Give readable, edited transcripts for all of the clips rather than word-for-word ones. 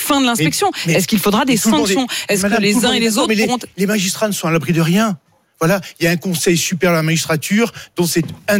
fin de l'inspection. Est-ce qu'il faudra des sanctions ? Est-ce que les uns et les autres pourront... Les magistrats ne sont à l'abri de rien. Voilà, il y a un conseil supérieur de la magistrature dont c'est un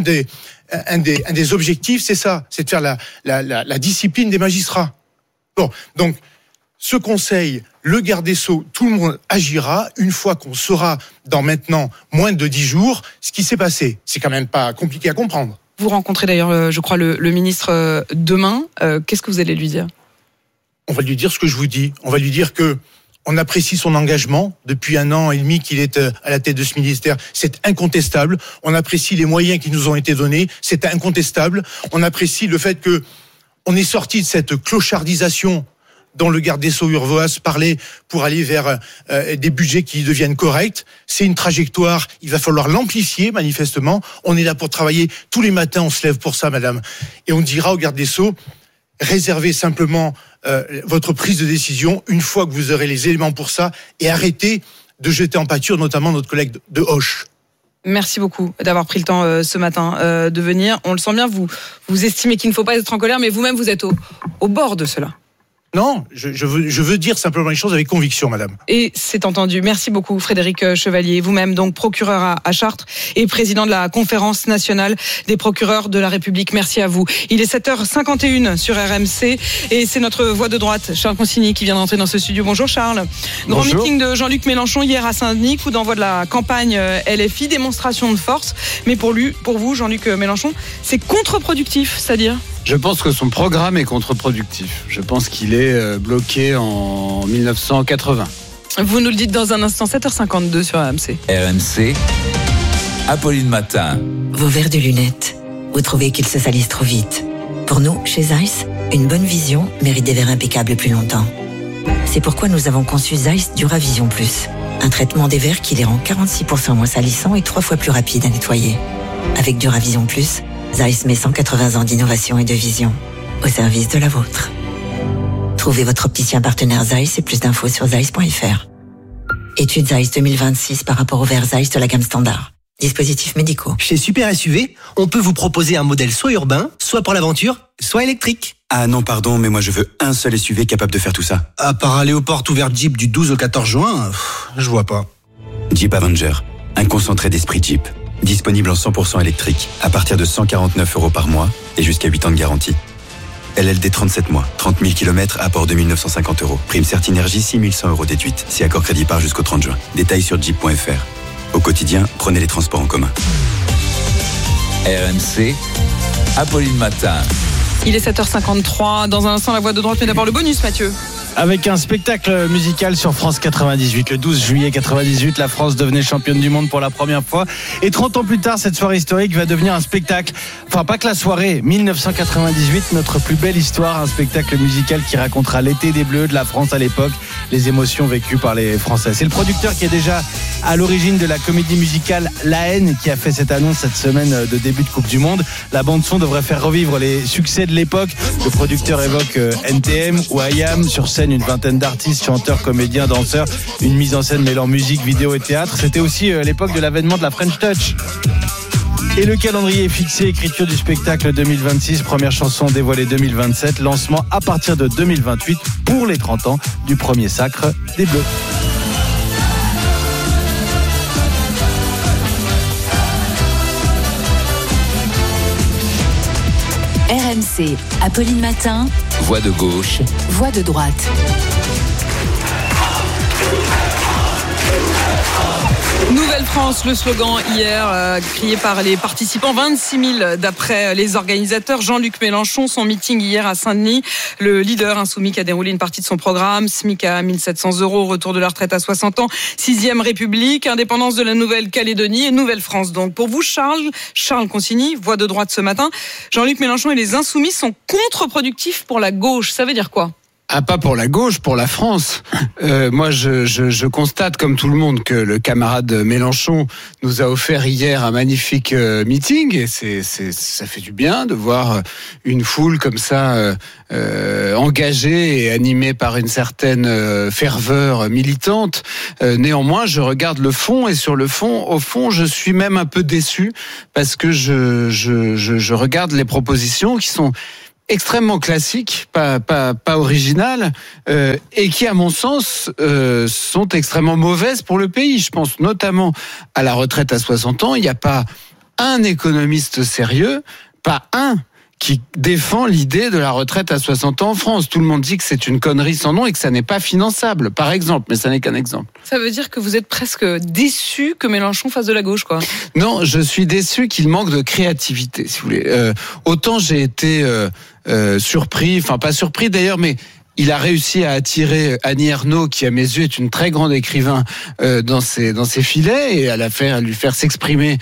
des objectifs, c'est ça, c'est de faire la discipline des magistrats. Bon, donc ce conseil, le garde des Sceaux, tout le monde agira une fois qu'on saura dans maintenant moins de 10 jours ce qui s'est passé. C'est quand même pas compliqué à comprendre. Vous rencontrez d'ailleurs, je crois, le ministre demain. Qu'est-ce que vous allez lui dire ? On va lui dire ce que je vous dis. On va lui dire que on apprécie son engagement depuis 1 an et demi qu'il est à la tête de ce ministère. C'est incontestable. On apprécie les moyens qui nous ont été donnés. C'est incontestable. On apprécie le fait que on est sorti de cette clochardisation dont le garde des Sceaux Urvoas parlait pour aller vers des budgets qui deviennent corrects. C'est une trajectoire. Il va falloir l'amplifier, manifestement. On est là pour travailler. Tous les matins, on se lève pour ça, madame. Et on dira au garde des Sceaux, réservez simplement votre prise de décision une fois que vous aurez les éléments pour ça et arrêtez de jeter en pâture notamment notre collègue de Hoche. Merci beaucoup d'avoir pris le temps ce matin de venir. On le sent bien, vous estimez qu'il ne faut pas être en colère, mais vous-même vous êtes au bord de cela. Non, je veux dire simplement les choses avec conviction, madame. Et c'est entendu. Merci beaucoup, Frédéric Chevalier. Vous-même, donc, procureur à Chartres et président de la Conférence nationale des procureurs de la République. Merci à vous. Il est 7h51 sur RMC et c'est notre voix de droite, Charles Consigny, qui vient d'entrer dans ce studio. Bonjour, Charles. Grand meeting de Jean-Luc Mélenchon hier à Saint-Denis, coup d'envoi de la campagne LFI, démonstration de force. Mais pour vous, Jean-Luc Mélenchon, c'est contre-productif, c'est-à-dire ? Je pense que son programme est contre-productif. Je pense qu'il est bloqué en 1980. Vous nous le dites dans un instant, 7h52 sur RMC. RMC, Apolline Matin. Vos verres de lunettes, vous trouvez qu'ils se salissent trop vite. Pour nous, chez Zeiss, une bonne vision mérite des verres impeccables plus longtemps. C'est pourquoi nous avons conçu Zeiss Duravision Plus. Un traitement des verres qui les rend 46% moins salissants et 3 fois plus rapides à nettoyer. Avec Duravision Plus, Zeiss met 180 ans d'innovation et de vision au service de la vôtre. Trouvez votre opticien partenaire Zeiss et plus d'infos sur zeiss.fr. Étude Zeiss 2026 par rapport au verre Zeiss de la gamme standard. Dispositifs médicaux. Chez Super SUV, on peut vous proposer un modèle soit urbain, soit pour l'aventure, soit électrique. Ah non, pardon, mais moi je veux un seul SUV capable de faire tout ça. À part aller aux portes ouvertes Jeep du 12 au 14 juin, je vois pas. Jeep Avenger, un concentré d'esprit Jeep. Disponible en 100% électrique, à partir de 149 € par mois et jusqu'à 8 ans de garantie. LLD 37 mois, 30 000 km, apport 2 950 €. Prime Certinergie, 6 100 € déduite. Si accord crédit par jusqu'au 30 juin. Détails sur jeep.fr. Au quotidien, prenez les transports en commun. RMC, Apolline Matin. Il est 7h53. Dans un instant, la voix de droite, mais d'abord le bonus, Mathieu. Avec un spectacle musical sur France 98. Le 12 juillet 98, la France devenait championne du monde pour la première fois. Et 30 ans plus tard, cette soirée historique va devenir un spectacle. Enfin, pas que la soirée. 1998, notre plus belle histoire. Un spectacle musical qui racontera l'été des Bleus, de la France à l'époque, les émotions vécues par les Français. C'est le producteur qui est déjà à l'origine de la comédie musicale La Haine qui a fait cette annonce cette semaine de début de Coupe du Monde. La bande-son devrait faire revivre les succès de l'époque. Le producteur évoque NTM ou IAM sur scène. Une vingtaine d'artistes, chanteurs, comédiens, danseurs, une mise en scène mêlant musique, vidéo et théâtre. C'était aussi l'époque de l'avènement de la French Touch. Et le calendrier est fixé, écriture du spectacle 2026, première chanson dévoilée 2027, lancement à partir de 2028 pour les 30 ans du premier sacre des Bleus. RMC, Apolline Matin. Voix de gauche. Voix de droite. Nouvelle-France, le slogan hier crié par les participants, 26 000 d'après les organisateurs. Jean-Luc Mélenchon, son meeting hier à Saint-Denis, le leader insoumis qui a déroulé une partie de son programme, SMIC à 1 700 €, retour de la retraite à 60 ans, 6e République, indépendance de la Nouvelle-Calédonie et Nouvelle-France. Donc pour vous, Charles Consigny, voix de droite ce matin, Jean-Luc Mélenchon et les insoumis sont contre-productifs pour la gauche. Ça veut dire quoi ? Ah, pas pour la gauche, pour la France. Moi, je constate, comme tout le monde, que le camarade Mélenchon nous a offert hier un magnifique meeting, et ça fait du bien de voir une foule comme ça engagée et animée par une certaine ferveur militante. Néanmoins, je regarde le fond, et sur le fond, au fond, je suis même un peu déçu parce que je regarde les propositions qui sont extrêmement classiques, pas originales, et qui, à mon sens, sont extrêmement mauvaises pour le pays. Je pense notamment à la retraite à 60 ans. Il n'y a pas un économiste sérieux, pas un, qui défend l'idée de la retraite à 60 ans en France. Tout le monde dit que c'est une connerie sans nom et que ça n'est pas finançable, par exemple, mais ça n'est qu'un exemple. Ça veut dire que vous êtes presque déçu que Mélenchon fasse de la gauche, quoi. Non, je suis déçu qu'il manque de créativité, si vous voulez. Autant j'ai été surpris, enfin pas surpris d'ailleurs, mais il a réussi à attirer Annie Ernaux, qui à mes yeux est une très grande écrivain, dans ses filets, et à lui faire s'exprimer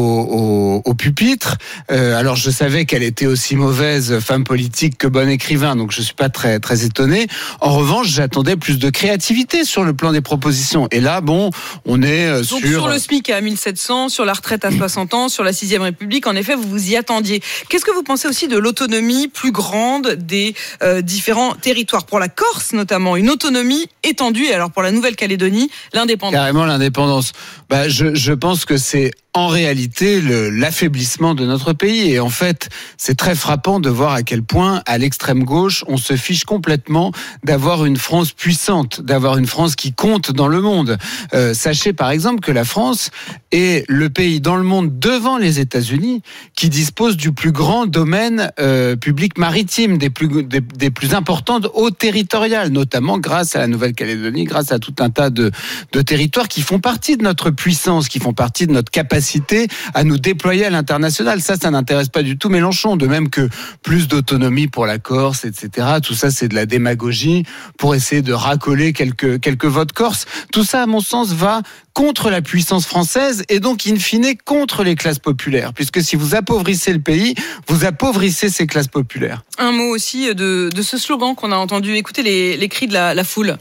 au pupitre. Alors je savais qu'elle était aussi mauvaise femme politique que bonne écrivain, donc je suis pas très très étonné. En revanche, j'attendais plus de créativité sur le plan des propositions. Et là, on est donc sur le SMIC à 1700, sur la retraite à 60 ans, sur la 6e République. En effet, vous vous y attendiez. Qu'est-ce que vous pensez aussi de l'autonomie plus grande des différents territoires? Pour la Corse notamment, une autonomie étendue, et alors pour la Nouvelle-Calédonie, l'indépendance. Carrément l'indépendance. Je pense que c'est en réalité l'affaiblissement de notre pays. Et en fait, c'est très frappant de voir à quel point, à l'extrême gauche, on se fiche complètement d'avoir une France puissante, d'avoir une France qui compte dans le monde. Sachez par exemple que la France est le pays dans le monde, devant les États-Unis, qui dispose du plus grand domaine public maritime, des plus importantes eaux territoriales, notamment grâce à la Nouvelle-Calédonie, grâce à tout un tas de territoires qui font partie de notre puissance, qui font partie de notre capacité à nous déployer à l'international. Ça n'intéresse pas du tout Mélenchon. De même que plus d'autonomie pour la Corse, etc. Tout ça, c'est de la démagogie pour essayer de racoler quelques votes corses. Tout ça, à mon sens, va contre la puissance française et donc, in fine, contre les classes populaires. Puisque si vous appauvrissez le pays, vous appauvrissez ces classes populaires. Un mot aussi de ce slogan qu'on a entendu. Écoutez les cris de la foule.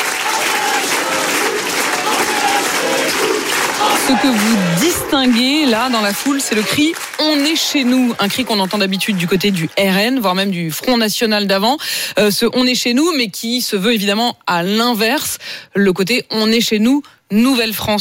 Ce que vous distinguez là dans la foule, c'est le cri « On est chez nous », un cri qu'on entend d'habitude du côté du RN, voire même du Front National d'avant. Ce « On est chez nous », mais qui se veut évidemment à l'inverse, le côté « On est chez nous, Nouvelle-France ».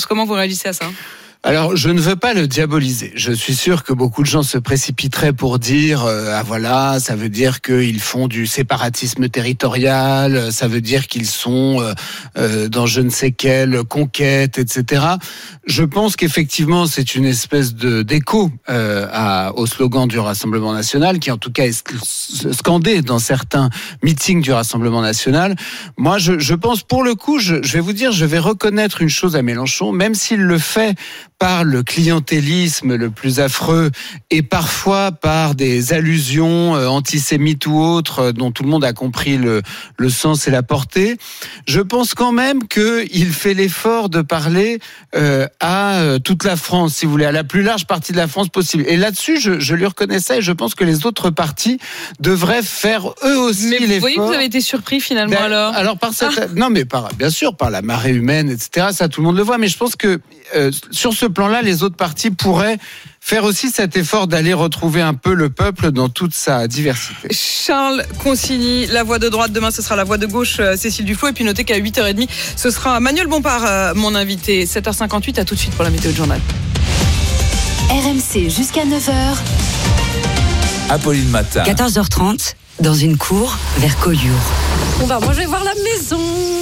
Comment vous réagissez à ça ? Alors, je ne veux pas le diaboliser. Je suis sûr que beaucoup de gens se précipiteraient pour dire voilà, ça veut dire qu'ils font du séparatisme territorial, ça veut dire qu'ils sont dans je ne sais quelle conquête, etc. Je pense qu'effectivement, c'est une espèce d'écho au slogan du Rassemblement national, qui en tout cas est scandé dans certains meetings du Rassemblement national. Moi, je pense, pour le coup, je vais vous dire, je vais reconnaître une chose à Mélenchon, même s'il le fait par le clientélisme le plus affreux et parfois par des allusions antisémites ou autres dont tout le monde a compris le sens et la portée. Je pense quand même qu'il fait l'effort de parler à toute la France, si vous voulez, à la plus large partie de la France possible. Et là-dessus, je lui reconnais ça, et je pense que les autres partis devraient faire eux aussi l'effort. Mais vous voyez que vous avez été surpris finalement alors par cette... Non, mais bien sûr, par la marée humaine, etc. Ça, tout le monde le voit. Mais je pense que sur ce plan-là, les autres partis pourraient faire aussi cet effort d'aller retrouver un peu le peuple dans toute sa diversité. Charles Consigny, la voix de droite. Demain, ce sera la voix de gauche, Cécile Duflot. Et puis notez qu'à 8h30, ce sera Manuel Bompard, mon invité. 7h58, à tout de suite pour la météo de journal. RMC jusqu'à 9h. Apolline Matin. 14h30, dans une cour vers Collioure. Moi je vais voir la maison.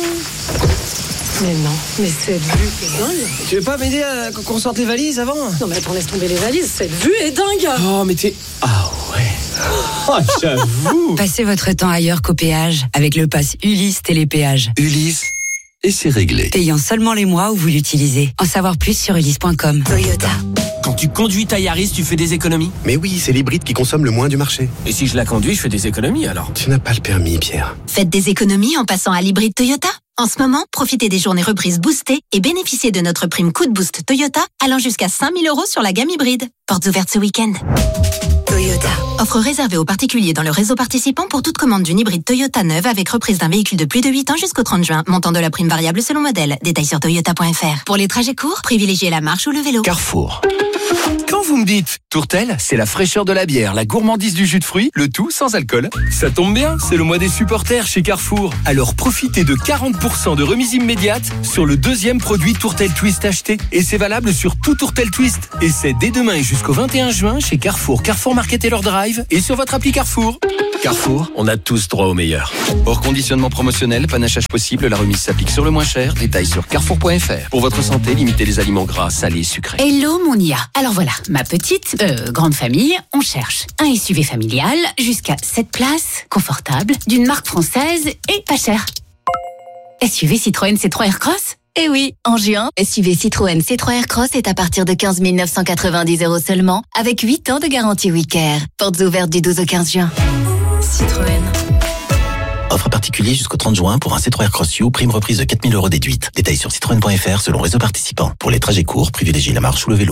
Mais non, mais cette vue est dingue. Tu veux pas m'aider à qu'on sorte les valises avant ? Non mais attends, laisse tomber les valises, cette vue est dingue. Oh mais t'es... Ah ouais. Oh, j'avoue. Passez votre temps ailleurs qu'au péage avec le pass Ulysse Télépéage. Ulysse, et c'est réglé. Payant seulement les mois où vous l'utilisez. En savoir plus sur ulysse.com. Toyota. Quand tu conduis ta Yaris, tu fais des économies ? Mais oui, c'est l'hybride qui consomme le moins du marché. Et si je la conduis, je fais des économies alors ? Tu n'as pas le permis, Pierre. Faites des économies en passant à l'hybride Toyota. En ce moment, profitez des journées reprises boostées et bénéficiez de notre prime coup de boost Toyota allant jusqu'à 5 000 € sur la gamme hybride. Portes ouvertes ce week-end. Toyota. Offre réservée aux particuliers dans le réseau participant pour toute commande d'une hybride Toyota neuve avec reprise d'un véhicule de plus de 8 ans jusqu'au 30 juin. Montant de la prime variable selon modèle. Détails sur toyota.fr. Pour les trajets courts, privilégiez la marche ou le vélo. Carrefour. Quand vous me dites Tourtel, c'est la fraîcheur de la bière, la gourmandise du jus de fruits, le tout sans alcool. Ça tombe bien, c'est le mois des supporters chez Carrefour. Alors profitez de 40% de remise immédiate sur le deuxième produit Tourtel Twist acheté. Et c'est valable sur tout Tourtel Twist. Et c'est dès demain et jusqu'au 21 juin chez Carrefour, Carrefour Market et leur Drive et sur votre appli Carrefour. Carrefour, on a tous droit au meilleur. Hors conditionnement promotionnel, panachage possible, la remise s'applique sur le moins cher. Détails sur carrefour.fr. Pour votre santé, limitez les aliments gras, salés, sucrés. Hello mon IA. Alors voilà, ma petite, grande famille, on cherche un SUV familial jusqu'à 7 places, confortable, d'une marque française et pas cher. SUV Citroën C3 Aircross ? Eh oui, en juin, SUV Citroën C3 Aircross est à partir de 15 990 € seulement, avec 8 ans de garantie WeCare. Portes ouvertes du 12 au 15 juin. Citroën. Offre particulier jusqu'au 30 juin pour un C3 Aircross U, prime reprise de 4 000 € déduite. Détails sur citroën.fr selon réseau participant. Pour les trajets courts, privilégiez la marche ou le vélo.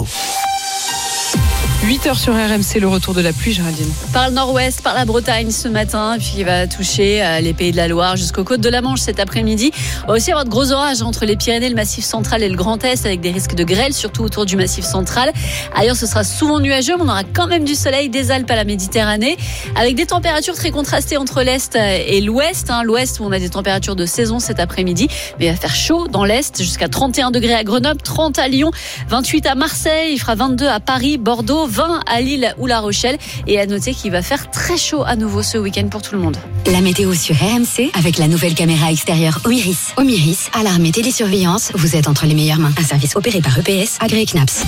8h sur RMC, le retour de la pluie, Géraldine. Par le nord-ouest, par la Bretagne ce matin, puis il va toucher les Pays de la Loire jusqu'aux côtes de la Manche cet après-midi. On va aussi avoir de gros orages entre les Pyrénées, le Massif central et le Grand Est, avec des risques de grêle, surtout autour du Massif central. Ailleurs, ce sera souvent nuageux, mais on aura quand même du soleil des Alpes à la Méditerranée, avec des températures très contrastées entre l'Est et l'Ouest. L'Ouest, où on a des températures de saison cet après-midi, mais il va faire chaud dans l'Est, jusqu'à 31 degrés à Grenoble, 30 à Lyon, 28 à Marseille, il fera 22 à Paris, Bordeaux, 20 à Lille ou La Rochelle. Et à noter qu'il va faire très chaud à nouveau ce week-end pour tout le monde. La météo sur RMC avec la nouvelle caméra extérieure Omiris. Omiris, alarme et télésurveillance, vous êtes entre les meilleures mains. Un service opéré par EPS, agréé CNAPS.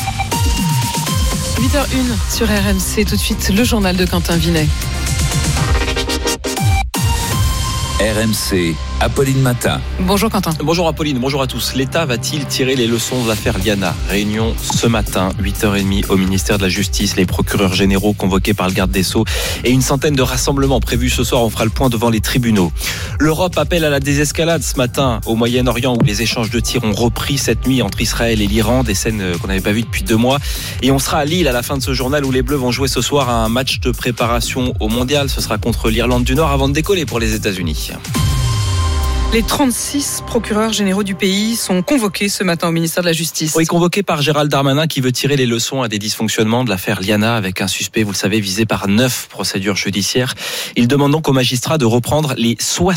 8h01 sur RMC, tout de suite le journal de Quentin Vinet. RMC, Apolline Matin. Bonjour Quentin. Bonjour Apolline, bonjour à tous. L'État va-t-il tirer les leçons de l'affaire Liana ? Réunion ce matin, 8h30 au ministère de la Justice. Les procureurs généraux convoqués par le garde des Sceaux et une centaine de rassemblements prévus ce soir. On fera le point devant les tribunaux. L'Europe appelle à la désescalade ce matin au Moyen-Orient, où les échanges de tirs ont repris cette nuit entre Israël et l'Iran. Des scènes qu'on n'avait pas vues depuis 2 mois. Et on sera à Lille à la fin de ce journal, où les Bleus vont jouer ce soir à un match de préparation au Mondial. Ce sera contre l'Irlande du Nord avant de décoller pour les États-Unis. Les 36 procureurs généraux du pays sont convoqués ce matin au ministère de la Justice. Oui, convoqués par Gérald Darmanin, qui veut tirer les leçons à des dysfonctionnements de l'affaire Liana, avec un suspect, vous le savez, visé par 9 procédures judiciaires. Il demande donc aux magistrats de reprendre les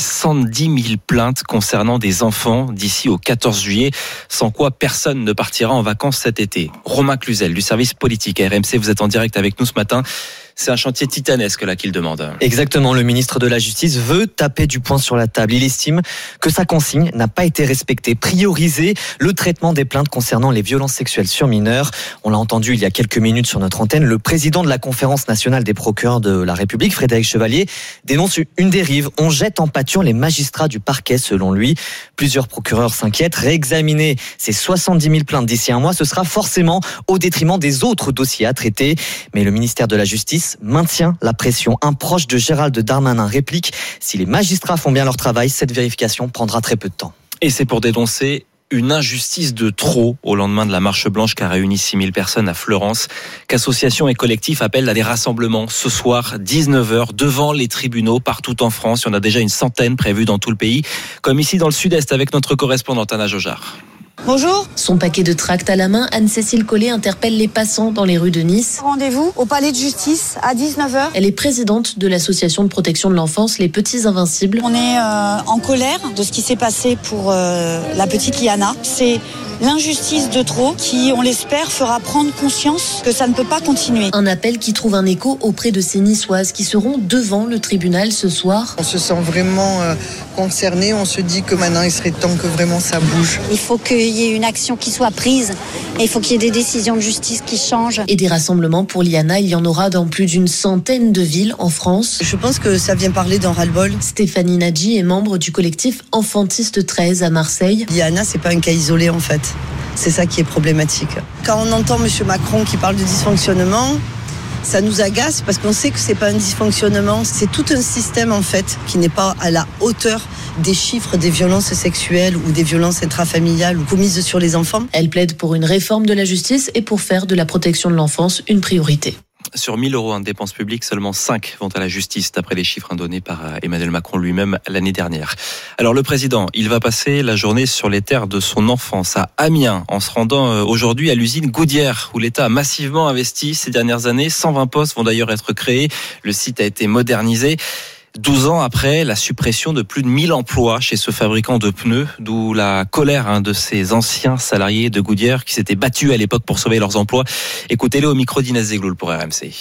70 000 plaintes concernant des enfants d'ici au 14 juillet, sans quoi personne ne partira en vacances cet été. Romain Cluzel, du service politique à RMC, vous êtes en direct avec nous ce matin. C'est un chantier titanesque là qu'il demande. Exactement, le ministre de la Justice veut taper du poing sur la table. Il estime que sa consigne n'a pas été respectée. Prioriser le traitement des plaintes concernant les violences sexuelles sur mineurs. On l'a entendu il y a quelques minutes sur notre antenne. Le président de la Conférence nationale des procureurs de la République, Frédéric Chevalier, dénonce une dérive. On jette en pâture les magistrats du parquet, selon lui. Plusieurs procureurs s'inquiètent. Réexaminer ces 70 000 plaintes d'ici un mois, ce sera forcément au détriment des autres dossiers à traiter. Mais le ministère de la Justice maintient la pression. Un proche de Gérald Darmanin réplique: si les magistrats font bien leur travail, cette vérification prendra très peu de temps. Et c'est pour dénoncer une injustice de trop au lendemain de la marche blanche qui a réuni 6 000 personnes à Fleurance, qu'associations et collectifs appellent à des rassemblements ce soir, 19h, devant les tribunaux partout en France. Il y en a déjà une centaine prévues dans tout le pays, comme ici dans le sud-est avec notre correspondante Anna Jojard. Bonjour. Son paquet de tracts à la main, Anne-Cécile Collet interpelle les passants dans les rues de Nice. Rendez-vous au palais de justice à 19h. Elle est présidente de l'association de protection de l'enfance Les Petits Invincibles. On est en colère de ce qui s'est passé pour la petite Liana. C'est l'injustice de trop qui, on l'espère, fera prendre conscience que ça ne peut pas continuer. Un appel qui trouve un écho auprès de ces Niçoises qui seront devant le tribunal ce soir. On se sent vraiment concernés, on se dit que maintenant il serait temps que vraiment ça bouge. Il faut qu'il y ait une action qui soit prise et il faut qu'il y ait des décisions de justice qui changent. Et des rassemblements pour Liana, il y en aura dans plus d'une centaine de villes en France. Je pense que ça vient parler d'un ras-le-bol. Stéphanie Nadji est membre du collectif Enfantiste 13 à Marseille. Liana, c'est pas un cas isolé en fait. C'est ça qui est problématique. Quand on entend M. Macron qui parle de dysfonctionnement, ça nous agace parce qu'on sait que c'est pas un dysfonctionnement, c'est tout un système en fait qui n'est pas à la hauteur des chiffres des violences sexuelles ou des violences intrafamiliales ou commises sur les enfants. Elle plaide pour une réforme de la justice et pour faire de la protection de l'enfance une priorité. Sur 1 000 € en dépenses publiques, seulement 5 vont à la justice, d'après les chiffres donnés par Emmanuel Macron lui-même l'année dernière. Alors le président, il va passer la journée sur les terres de son enfance, à Amiens, en se rendant aujourd'hui à l'usine Goodyear, où l'État a massivement investi ces dernières années. 120 postes vont d'ailleurs être créés. Le site a été modernisé. 12 ans après la suppression de plus de 1000 emplois chez ce fabricant de pneus, d'où la colère de ces anciens salariés de Goodyear qui s'étaient battus à l'époque pour sauver leurs emplois. Écoutez-le au micro d'Inès Zegloul pour RMC.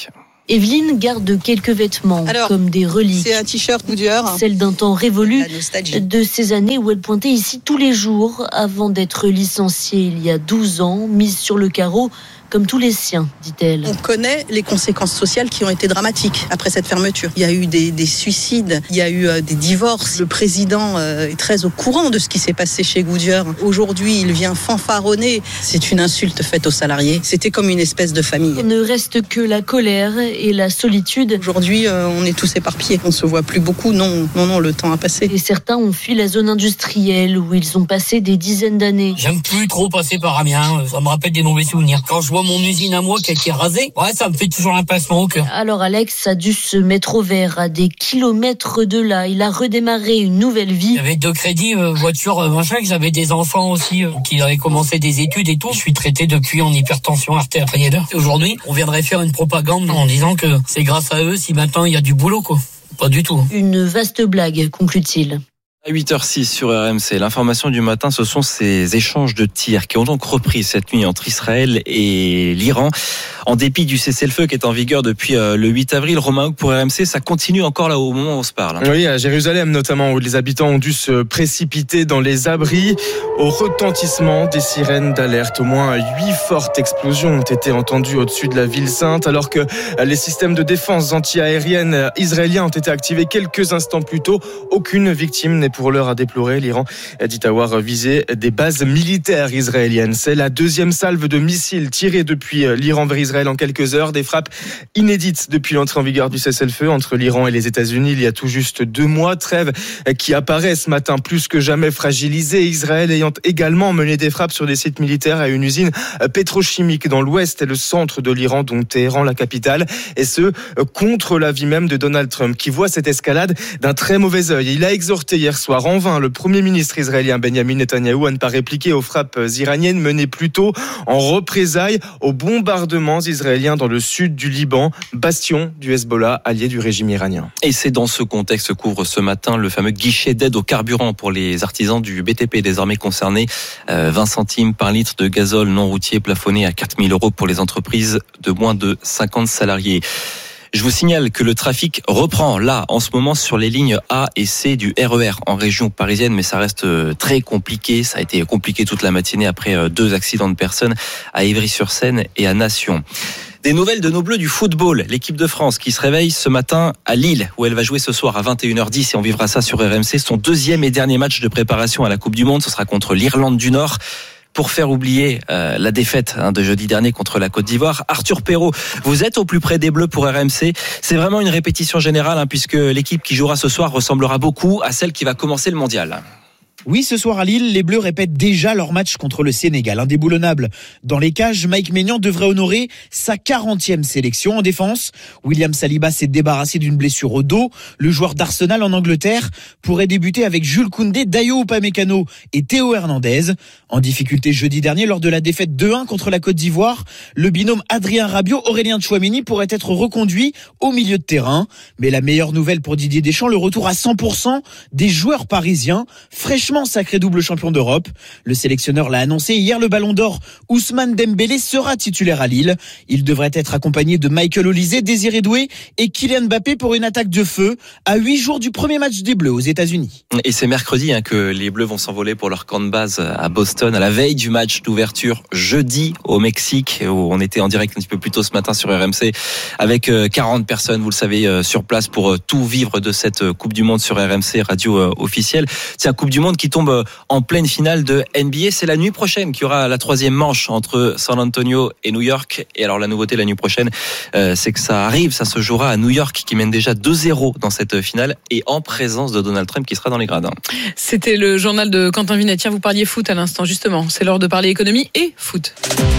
Evelyne garde quelques vêtements, comme des reliques. C'est un t-shirt Goodyear. Celle d'un temps révolu, de ces années où elle pointait ici tous les jours avant d'être licenciée il y a 12 ans, mise sur le carreau. Comme tous les siens, dit-elle. On connaît les conséquences sociales qui ont été dramatiques après cette fermeture. Il y a eu des suicides, il y a eu des divorces. Le président est très au courant de ce qui s'est passé chez Goodyear. Aujourd'hui, il vient fanfaronner. C'est une insulte faite aux salariés. C'était comme une espèce de famille. Il ne reste que la colère et la solitude. Aujourd'hui, on est tous éparpillés. On se voit plus beaucoup. Non, le temps a passé. Et certains ont fui la zone industrielle où ils ont passé des dizaines d'années. J'aime plus trop passer par Amiens. Ça me rappelle des mauvais souvenirs. Quand je vois mon usine à moi qui a été rasée, ça me fait toujours un pincement au cœur. Alors Alex a dû se mettre au vert à des kilomètres de là. Il a redémarré une nouvelle vie. J'avais 2 crédits, voiture, machin, que j'avais des enfants aussi qui avaient commencé des études et tout. Je suis traité depuis en hypertension artérielle. Aujourd'hui, on viendrait faire une propagande en disant que c'est grâce à eux si maintenant il y a du boulot, quoi. Pas du tout. Une vaste blague, conclut-il. À 8h06 sur RMC, l'information du matin, ce sont ces échanges de tirs qui ont donc repris cette nuit entre Israël et l'Iran. En dépit du cessez-le-feu qui est en vigueur depuis le 8 avril, Romain Houck pour RMC, ça continue encore là au moment où on se parle. Oui, à Jérusalem notamment, où les habitants ont dû se précipiter dans les abris au retentissement des sirènes d'alerte. Au moins 8 fortes explosions ont été entendues au-dessus de la ville sainte, alors que les systèmes de défense anti-aérienne israéliens ont été activés quelques instants plus tôt. Aucune victime n'est pour l'heure à déplorer. L'Iran dit avoir visé des bases militaires israéliennes. C'est la deuxième salve de missiles tirée depuis l'Iran vers Israël en quelques heures. Des frappes inédites depuis l'entrée en vigueur du cessez-le-feu entre l'Iran et les États-Unis il y a tout juste 2 mois. Trêve qui apparaît ce matin plus que jamais fragilisée. Israël ayant également mené des frappes sur des sites militaires à une usine pétrochimique dans l'ouest et le centre de l'Iran, dont Téhéran, la capitale. Et ce, contre l'avis même de Donald Trump, qui voit cette escalade d'un très mauvais œil. Il a exhorté hier soir en vain le Premier ministre israélien Benjamin Netanyahou à ne pas répliquer aux frappes iraniennes menées plus tôt en représailles aux bombardements israéliens dans le sud du Liban, bastion du Hezbollah, allié du régime iranien. Et c'est dans ce contexte qu'ouvre ce matin le fameux guichet d'aide au carburant pour les artisans du BTP désormais concernés. 20 centimes par litre de gazole non routier plafonné à 4 000 € pour les entreprises de moins de 50 salariés. Je vous signale que le trafic reprend là en ce moment sur les lignes A et C du RER en région parisienne, mais ça reste très compliqué. Ça a été compliqué toute la matinée après 2 accidents de personnes à Ivry-sur-Seine et à Nation. Des nouvelles de nos Bleus du football, l'équipe de France qui se réveille ce matin à Lille, où elle va jouer ce soir à 21h10 et on vivra ça sur RMC. Son 2e et dernier match de préparation à la Coupe du Monde, ce sera contre l'Irlande du Nord. Pour faire oublier la défaite de jeudi dernier contre la Côte d'Ivoire. Arthur Perrault, vous êtes au plus près des Bleus pour RMC. C'est vraiment une répétition générale puisque l'équipe qui jouera ce soir ressemblera beaucoup à celle qui va commencer le mondial. Oui, ce soir à Lille, les Bleus répètent déjà leur match contre le Sénégal. Indéboulonnable. Dans les cages, Mike Maignan devrait honorer sa 40e sélection. En défense, William Saliba s'est débarrassé d'une blessure au dos. Le joueur d'Arsenal en Angleterre pourrait débuter avec Jules Koundé, Dayo Upamecano et Théo Hernandez. En difficulté jeudi dernier lors de la défaite 2-1 contre la Côte d'Ivoire, le binôme Adrien Rabiot-Aurélien Tchouaméni pourrait être reconduit au milieu de terrain. Mais la meilleure nouvelle pour Didier Deschamps, le retour à 100% des joueurs parisiens, fraîchement sacré double champion d'Europe. Le sélectionneur l'a annoncé hier, le Ballon d'Or Ousmane Dembélé sera titulaire à Lille. Il devrait être accompagné de Michael Olise, Désiré Doué et Kylian Mbappé pour une attaque de feu à 8 jours du premier match des Bleus aux États-Unis. Et c'est mercredi que les Bleus vont s'envoler pour leur camp de base à Boston, à la veille du match d'ouverture jeudi au Mexique, où on était en direct un petit peu plus tôt ce matin sur RMC avec 40 personnes, vous le savez, sur place pour tout vivre de cette Coupe du Monde sur RMC, radio officielle. C'est une Coupe du Monde qui tombe en pleine finale de NBA. C'est la nuit prochaine qu'il y aura la 3e manche entre San Antonio et New York. Et alors la nouveauté la nuit prochaine, c'est que ça se jouera à New York qui mène déjà 2-0 dans cette finale et en présence de Donald Trump qui sera dans les gradins. C'était le journal de Quentin Vinet. Tiens, vous parliez foot à l'instant justement. C'est l'heure de parler économie et foot.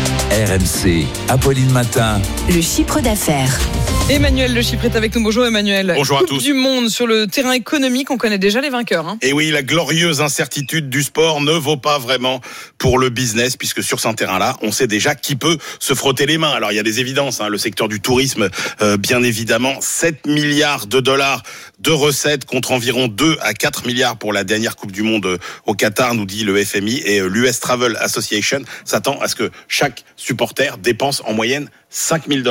RMC, Apolline Matin. Le chiffre d'affaires. Emmanuel Le Chypre est avec nous. Bonjour Emmanuel. Bonjour à tous. Coupe du Monde sur le terrain économique, on connaît déjà les vainqueurs. Et oui, la glorieuse incertitude du sport ne vaut pas vraiment pour le business, puisque sur ce terrain-là, on sait déjà qui peut se frotter les mains. Alors il y a des évidences, le secteur du tourisme, bien évidemment, 7 milliards de dollars de recettes contre environ 2 à 4 milliards pour la dernière Coupe du Monde au Qatar, nous dit le FMI, et l'US Travel Association s'attend à ce que chaque supporter dépense en moyenne $5 000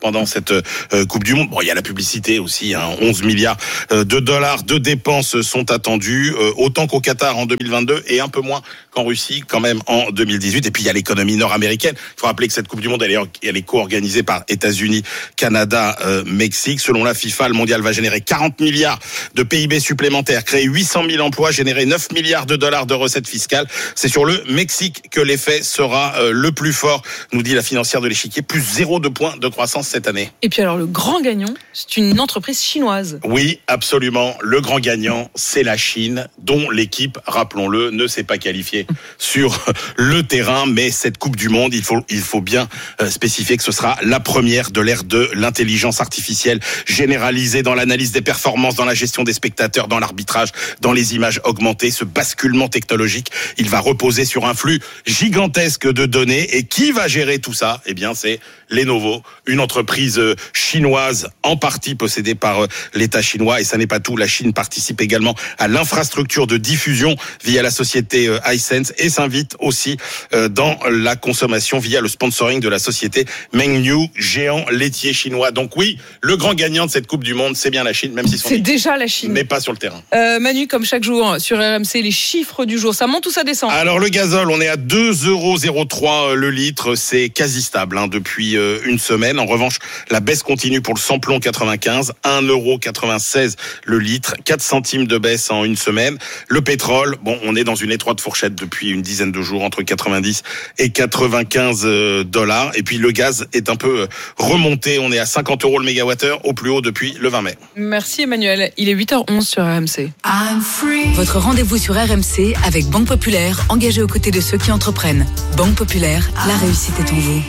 pendant cette Coupe du Monde. Bon, il y a la publicité aussi, 11 milliards de dollars de dépenses sont attendus, autant qu'au Qatar en 2022 et un peu moins qu'en Russie quand même en 2018. Et puis il y a l'économie nord-américaine. Il faut rappeler que cette Coupe du Monde, elle est co-organisée par États-Unis, Canada, Mexique. Selon la FIFA, le mondial va générer 40 milliards de PIB supplémentaires, créer 800 000 emplois, générer 9 milliards de dollars de recettes fiscales. C'est sur le Mexique que l'effet sera le plus fort, nous dit la financière de l'Échiquier, plus 0,2 points de croissance cette année. Et puis alors le grand gagnant, c'est une entreprise chinoise. Oui, absolument. Le grand gagnant, c'est la Chine, dont l'équipe, rappelons-le, ne s'est pas qualifiée sur le terrain. Mais cette Coupe du Monde, il faut bien spécifier que ce sera la première de l'ère de l'intelligence artificielle généralisée dans l'analyse des performances, dans la gestion des spectateurs, dans l'arbitrage, dans les images augmentées. Ce basculement technologique, il va reposer sur un flux gigantesque de données. Et qui va gérer tout ça ? Eh bien, c'est Lenovo, une entreprise chinoise en partie possédée par l'État chinois. Et ça n'est pas tout. La Chine participe également à l'infrastructure de diffusion via la société Hisense et s'invite aussi dans la consommation via le sponsoring de la société Mengniu, géant laitier chinois. Donc oui, le grand gagnant de cette Coupe du Monde, c'est bien la Chine, même si c'est déjà la Chine, mais pas sur le terrain. Manu, comme chaque jour sur RMC, les chiffres du jour, ça monte ou ça descend ? Alors le gazole, on est à 2,03 € le litre, c'est quasi stable depuis une semaine. En revanche, la baisse continue pour le samplon 95, 1,96 € le litre, 4 centimes de baisse en une semaine. Le pétrole, on est dans une étroite fourchette depuis une dizaine de jours, entre 90 et 95 $. Et puis le gaz est un peu remonté, on est à 50 € le mégawattheure, au plus haut depuis le 20 mai. Merci Emmanuel, il est 8h11 sur RMC. Votre rendez-vous sur RMC avec Banque Populaire, engagée aux côtés de ceux qui entreprennent. Banque Populaire, la réussite est en vous.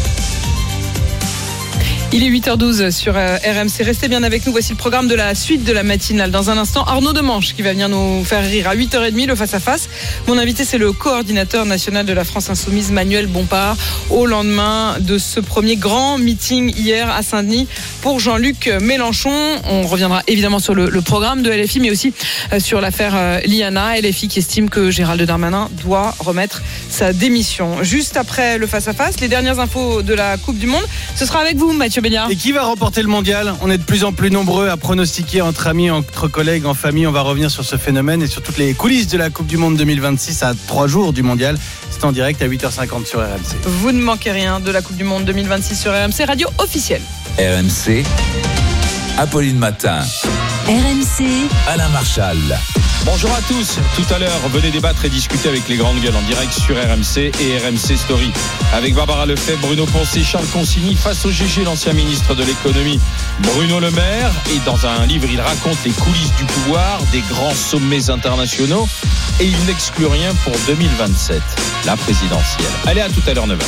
Il est 8h12 sur RMC. Restez bien avec nous. Voici le programme de la suite de la matinale. Dans un instant, Arnaud Demanche qui va venir nous faire rire à 8h30, le face-à-face. Mon invité, c'est le coordinateur national de la France Insoumise, Manuel Bompard, au lendemain de ce premier grand meeting hier à Saint-Denis pour Jean-Luc Mélenchon. On reviendra évidemment sur le programme de LFI, mais aussi sur l'affaire Liana. LFI qui estime que Gérald Darmanin doit remettre sa démission. Juste après le face-à-face, les dernières infos de la Coupe du Monde, ce sera avec vous, Mathieu. Et qui va remporter le mondial ? On est de plus en plus nombreux à pronostiquer entre amis, entre collègues, en famille. On va revenir sur ce phénomène et sur toutes les coulisses de la Coupe du Monde 2026 à 3 jours du mondial. C'est en direct à 8h50 sur RMC. Vous ne manquez rien de la Coupe du Monde 2026 sur RMC, radio officielle. RMC, Apolline Matin. RMC, Alain Marchal. Bonjour à tous. Tout à l'heure, venez débattre et discuter avec les grandes gueules en direct sur RMC et RMC Story. Avec Barbara Lefebvre, Bruno Poncet, Charles Consigny, face au GG, l'ancien ministre de l'économie, Bruno Le Maire. Et dans un livre, il raconte les coulisses du pouvoir, des grands sommets internationaux. Et il n'exclut rien pour 2027, la présidentielle. Allez, à tout à l'heure, 9h.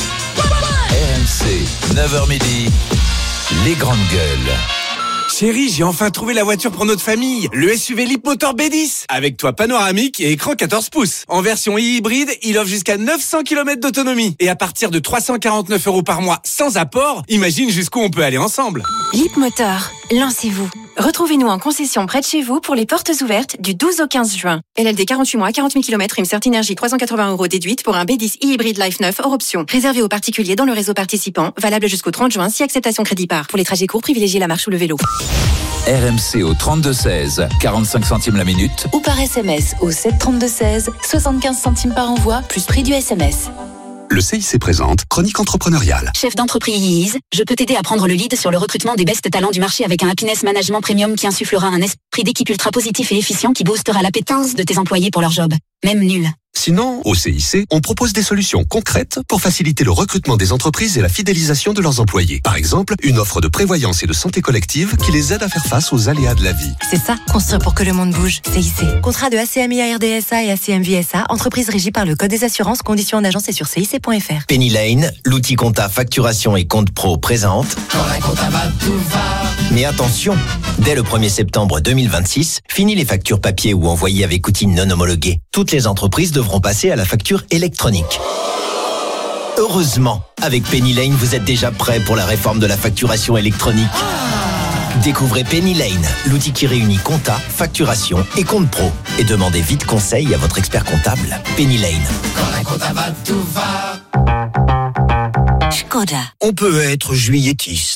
RMC, 9h midi, les grandes gueules. Chérie, j'ai enfin trouvé la voiture pour notre famille. Le SUV Leapmotor B10. Avec toit panoramique et écran 14 pouces. En version hybride, il offre jusqu'à 900 km d'autonomie. Et à partir de 349 € par mois sans apport, imagine jusqu'où on peut aller ensemble. Leapmotor, lancez-vous. Retrouvez-nous en concession près de chez vous pour les portes ouvertes du 12 au 15 juin. LLD 48 mois, 40 000 km, prime Certinergie 380 € déduite pour un B10 hybride Life 9 hors option. Réservé aux particuliers dans le réseau participant, valable jusqu'au 30 juin si acceptation crédit par. Pour les trajets courts, privilégiez la marche ou le vélo. RMC au 32-16, 45 centimes la minute. Ou par SMS au 732-16, 75 centimes par envoi, plus prix du SMS. Le CIC présente Chronique entrepreneuriale. Chef d'entreprise, je peux t'aider à prendre le lead sur le recrutement des best talents du marché avec un Happiness Management Premium qui insufflera un esprit d'équipe ultra positif et efficient qui boostera l'appétence de tes employés pour leur job. Même nul. Sinon, au CIC, on propose des solutions concrètes pour faciliter le recrutement des entreprises et la fidélisation de leurs employés. Par exemple, une offre de prévoyance et de santé collective qui les aide à faire face aux aléas de la vie. C'est ça, construire pour que le monde bouge. CIC. Contrat de ACMI RDSA et ACMVSA, entreprise régie par le Code des assurances, conditions en agence et sur CIC.fr. Penny Lane, l'outil compta facturation et compte pro présente. Quand la compta va, tout va. Mais attention, dès le 1er septembre 2026, fini les factures papier ou envoyées avec outils non homologués. Toutes les entreprises devront passer à la facture électronique. Heureusement, avec Penny Lane, vous êtes déjà prêt pour la réforme de la facturation électronique. Découvrez Penny Lane, l'outil qui réunit compta, facturation et compte pro. Et demandez vite conseil à votre expert comptable. Penny Lane. Quand la compta va, tout va. Skoda. On peut être juilletiste,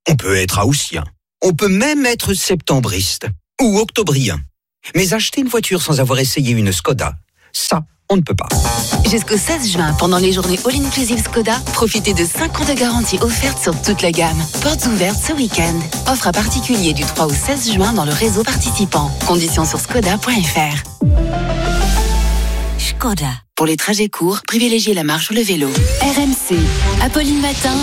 On peut être haussien. On peut même être septembriste ou octobrien. Mais acheter une voiture sans avoir essayé une Skoda, ça, on ne peut pas. Jusqu'au 16 juin, pendant les journées All-Inclusive Skoda, profitez de 5 ans de garantie offerte sur toute la gamme. Portes ouvertes ce week-end. Offre à particulier du 3 au 16 juin dans le réseau participant. Conditions sur skoda.fr. Skoda. Pour les trajets courts, privilégiez la marche ou le vélo. RMC. Apolline Matin.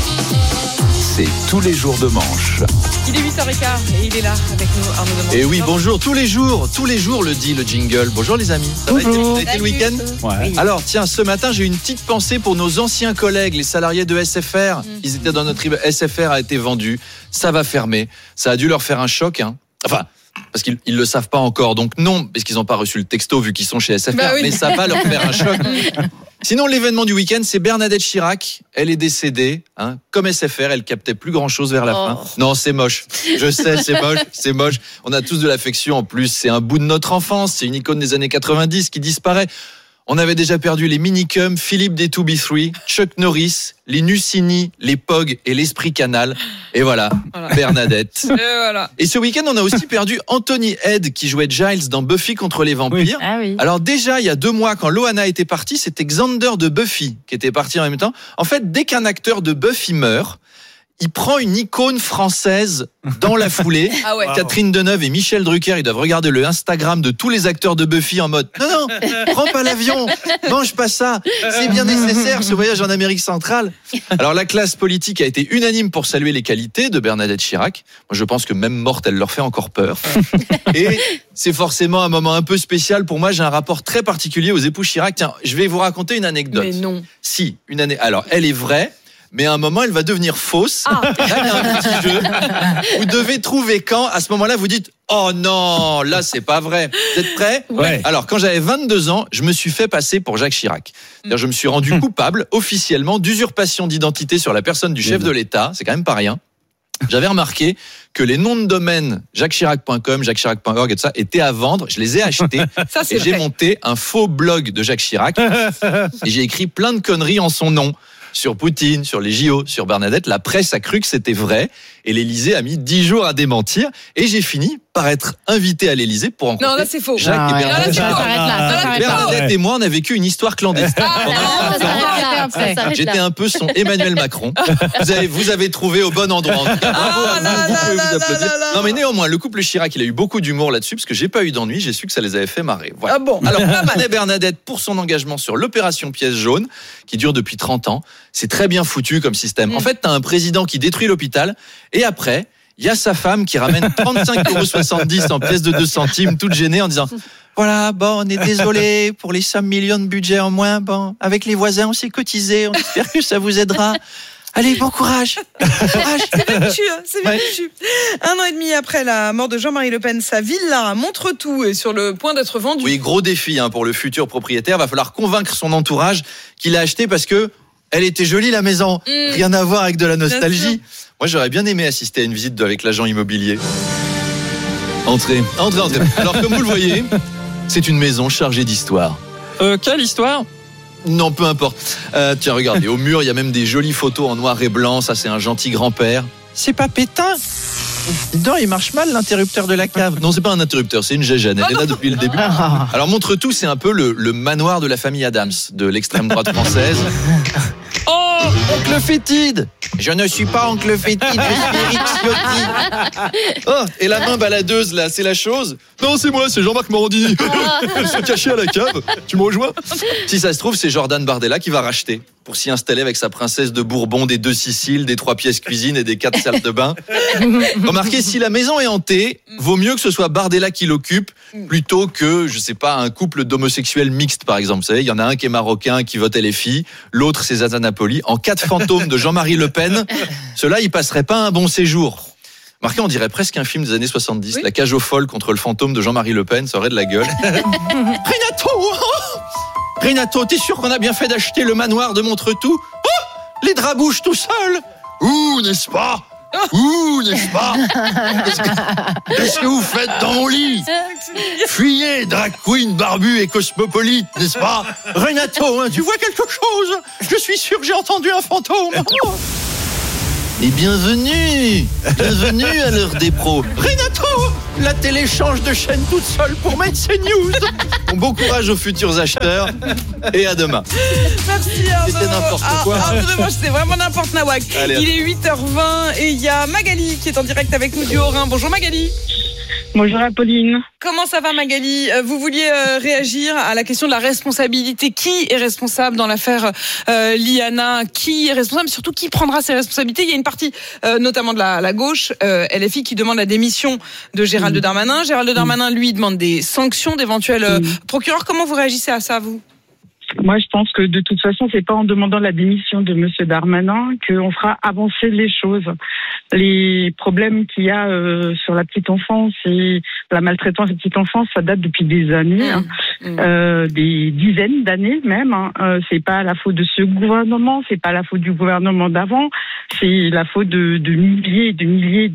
C'est tous les jours de manche. Il est 8h15 et il est là avec nous, Arnaud Demange. Et oui, bonjour, tous les jours le dit le jingle. Bonjour les amis, ça va été le week-end? Ouais. Alors tiens, ce matin j'ai une petite pensée pour nos anciens collègues, les salariés de SFR. Ils étaient dans notre SFR a été vendu, ça va fermer, ça a dû leur faire un choc. Enfin, parce qu'ils le savent pas encore, donc non, parce qu'ils n'ont pas reçu le texto vu qu'ils sont chez SFR, mais ça va leur faire un choc. Sinon, l'événement du week-end, c'est Bernadette Chirac. Elle est décédée, comme SFR, elle captait plus grand-chose vers la fin. Non, c'est moche. Je sais, c'est moche. On a tous de l'affection en plus. C'est un bout de notre enfance. C'est une icône des années 90 qui disparaît. On avait déjà perdu les Minicums, Philippe des 2B3, Chuck Norris, les Nucini, les Pog et l'Esprit Canal. Et voilà. Bernadette. Et ce week-end, on a aussi perdu Anthony Head qui jouait Giles dans Buffy contre les vampires. Oui. Ah oui. Alors déjà, il y a 2 mois, quand Loana était partie, c'était Xander de Buffy qui était parti en même temps. En fait, dès qu'un acteur de Buffy meurt, il prend une icône française dans la foulée. Ah ouais. Catherine Deneuve et Michel Drucker, ils doivent regarder le Instagram de tous les acteurs de Buffy en mode non, prends pas l'avion, mange pas ça, c'est bien nécessaire ce voyage en Amérique centrale. Alors la classe politique a été unanime pour saluer les qualités de Bernadette Chirac. Moi je pense que même morte, elle leur fait encore peur. Et c'est forcément un moment un peu spécial pour moi. J'ai un rapport très particulier aux époux Chirac. Tiens, je vais vous raconter une anecdote. Mais non. Si, une année. Alors elle est vraie. Mais à un moment, elle va devenir fausse. Là, il y a un petit jeu. Vous devez trouver quand. À ce moment-là, vous dites « Oh non, là, c'est pas vrai. » Vous êtes prêts ? Ouais. Alors, quand j'avais 22 ans, je me suis fait passer pour Jacques Chirac. C'est-à-dire, je me suis rendu coupable, officiellement, d'usurpation d'identité sur la personne du chef de l'État. C'est quand même pas rien. J'avais remarqué que les noms de domaine jacqueschirac.com, jacqueschirac.org et tout ça étaient à vendre. Je les ai achetés. Et j'ai monté un faux blog de Jacques Chirac. Et j'ai écrit plein de conneries en son nom. Sur Poutine, sur les JO, sur Bernadette, la presse a cru que c'était vrai et l'Élysée a mis 10 jours à démentir et j'ai fini par être invité à l'Élysée pour rencontrer Non, là c'est faux. Jacques et Bernadette. Bernadette et moi, on a vécu une histoire clandestine. J'étais un peu son Emmanuel Macron. Vous avez trouvé au bon endroit. En tout cas, bravo à vous, vous pouvez vous applaudir. Non mais néanmoins, le couple Chirac, il a eu beaucoup d'humour là-dessus parce que j'ai pas eu d'ennui, j'ai su que ça les avait fait marrer. Voilà. Ah bon. Alors, Bernadette Bernadette pour son engagement sur l'opération Pièce jaune qui dure depuis 30 ans. C'est très bien foutu comme système. En fait, t'as un président qui détruit l'hôpital et après, il y a sa femme qui ramène 35,70 € en pièces de 2 centimes, toute gênée en disant voilà, bon, on est désolé pour les 5 millions de budget en moins. Bon, avec les voisins, on s'est cotisé. On espère que ça vous aidera. Allez, bon courage. C'est bien fichu. 1 an et demi après la mort de Jean-Marie Le Pen, sa villa à Montretout est sur le point d'être vendue. Oui, gros défi pour le futur propriétaire. Va falloir convaincre son entourage qu'il a acheté parce que elle était jolie la maison. Rien à voir avec de la nostalgie. Moi, j'aurais bien aimé assister à une visite avec l'agent immobilier. Entrez. Alors, comme vous le voyez, c'est une maison chargée d'histoire. Quelle histoire ? Non, peu importe. Tiens, regardez, au mur, il y a même des jolies photos en noir et blanc. Ça, c'est un gentil grand-père. C'est pas Pétain ? Non, il marche mal l'interrupteur de la cave. Non, c'est pas un interrupteur, c'est une gégène. Elle est là depuis le début. Alors, Montretout, c'est un peu le manoir de la famille Adams, de l'extrême droite française. Oh, oncle Fétide. Je ne suis pas oncle Fétide, je suis Eric Ciotti. Oh, et la main baladeuse, là, c'est la chose. Non, c'est moi, c'est Jean-Marc Morandini. Elle se cachait à la cave. Tu me rejoins ? Si ça se trouve, c'est Jordan Bardella qui va racheter pour s'y installer avec sa princesse de Bourbon, des 2 Siciles, des 3 pièces cuisine et des 4 salles de bain. Remarquez, si la maison est hantée, vaut mieux que ce soit Bardella qui l'occupe plutôt que, je sais pas, un couple d'homosexuels mixtes, par exemple. Vous savez, il y en a un qui est marocain, qui vote LFI, l'autre c'est Zaza Napoli. En cas de fantôme de Jean-Marie Le Pen, ceux-là, ils passeraient pas un bon séjour. Remarquez, on dirait presque un film des années 70. Oui. La cage aux folles contre le fantôme de Jean-Marie Le Pen, ça aurait de la gueule. Renato, t'es sûr qu'on a bien fait d'acheter le manoir de Montretout ? Oh, les draps bougent tout seuls. Ouh, n'est-ce pas ? Ouh, n'est-ce pas ? Qu'est-ce que vous faites dans mon lit ? Fuyez, drag queen, barbu et cosmopolite, n'est-ce pas ? Renato, tu vois quelque chose ? Je suis sûr que j'ai entendu un fantôme. Et bienvenue à l'heure des pros. Renato, la télé change de chaîne toute seule pour mettre ses news. Bon courage aux futurs acheteurs et à demain. Merci Arnaud. C'était n'importe quoi. C'était vraiment n'importe nawak. Allez. Il est 8h20 et il y a Magali qui est en direct avec nous du Haut-Rhin. Bonjour Magali. Bonjour Apolline. Comment ça va Magali ? Vous vouliez réagir à la question de la responsabilité. Qui est responsable dans l'affaire Liana ? Qui est responsable ? Surtout qui prendra ses responsabilités ? Il y a une partie notamment de la gauche, LFI, qui demande la démission de Gérald Darmanin. Gérald Darmanin, lui, demande des sanctions d'éventuels procureurs. Comment vous réagissez à ça, vous ? Moi, je pense que de toute façon, c'est pas en demandant la démission de Monsieur Darmanin qu'on fera avancer les choses. Les problèmes qu'il y a sur la petite enfance et la maltraitance de la petite enfance, ça date depuis des années, des dizaines d'années même. C'est pas la faute de ce gouvernement, c'est pas la faute du gouvernement d'avant, c'est la faute de milliers et de milliers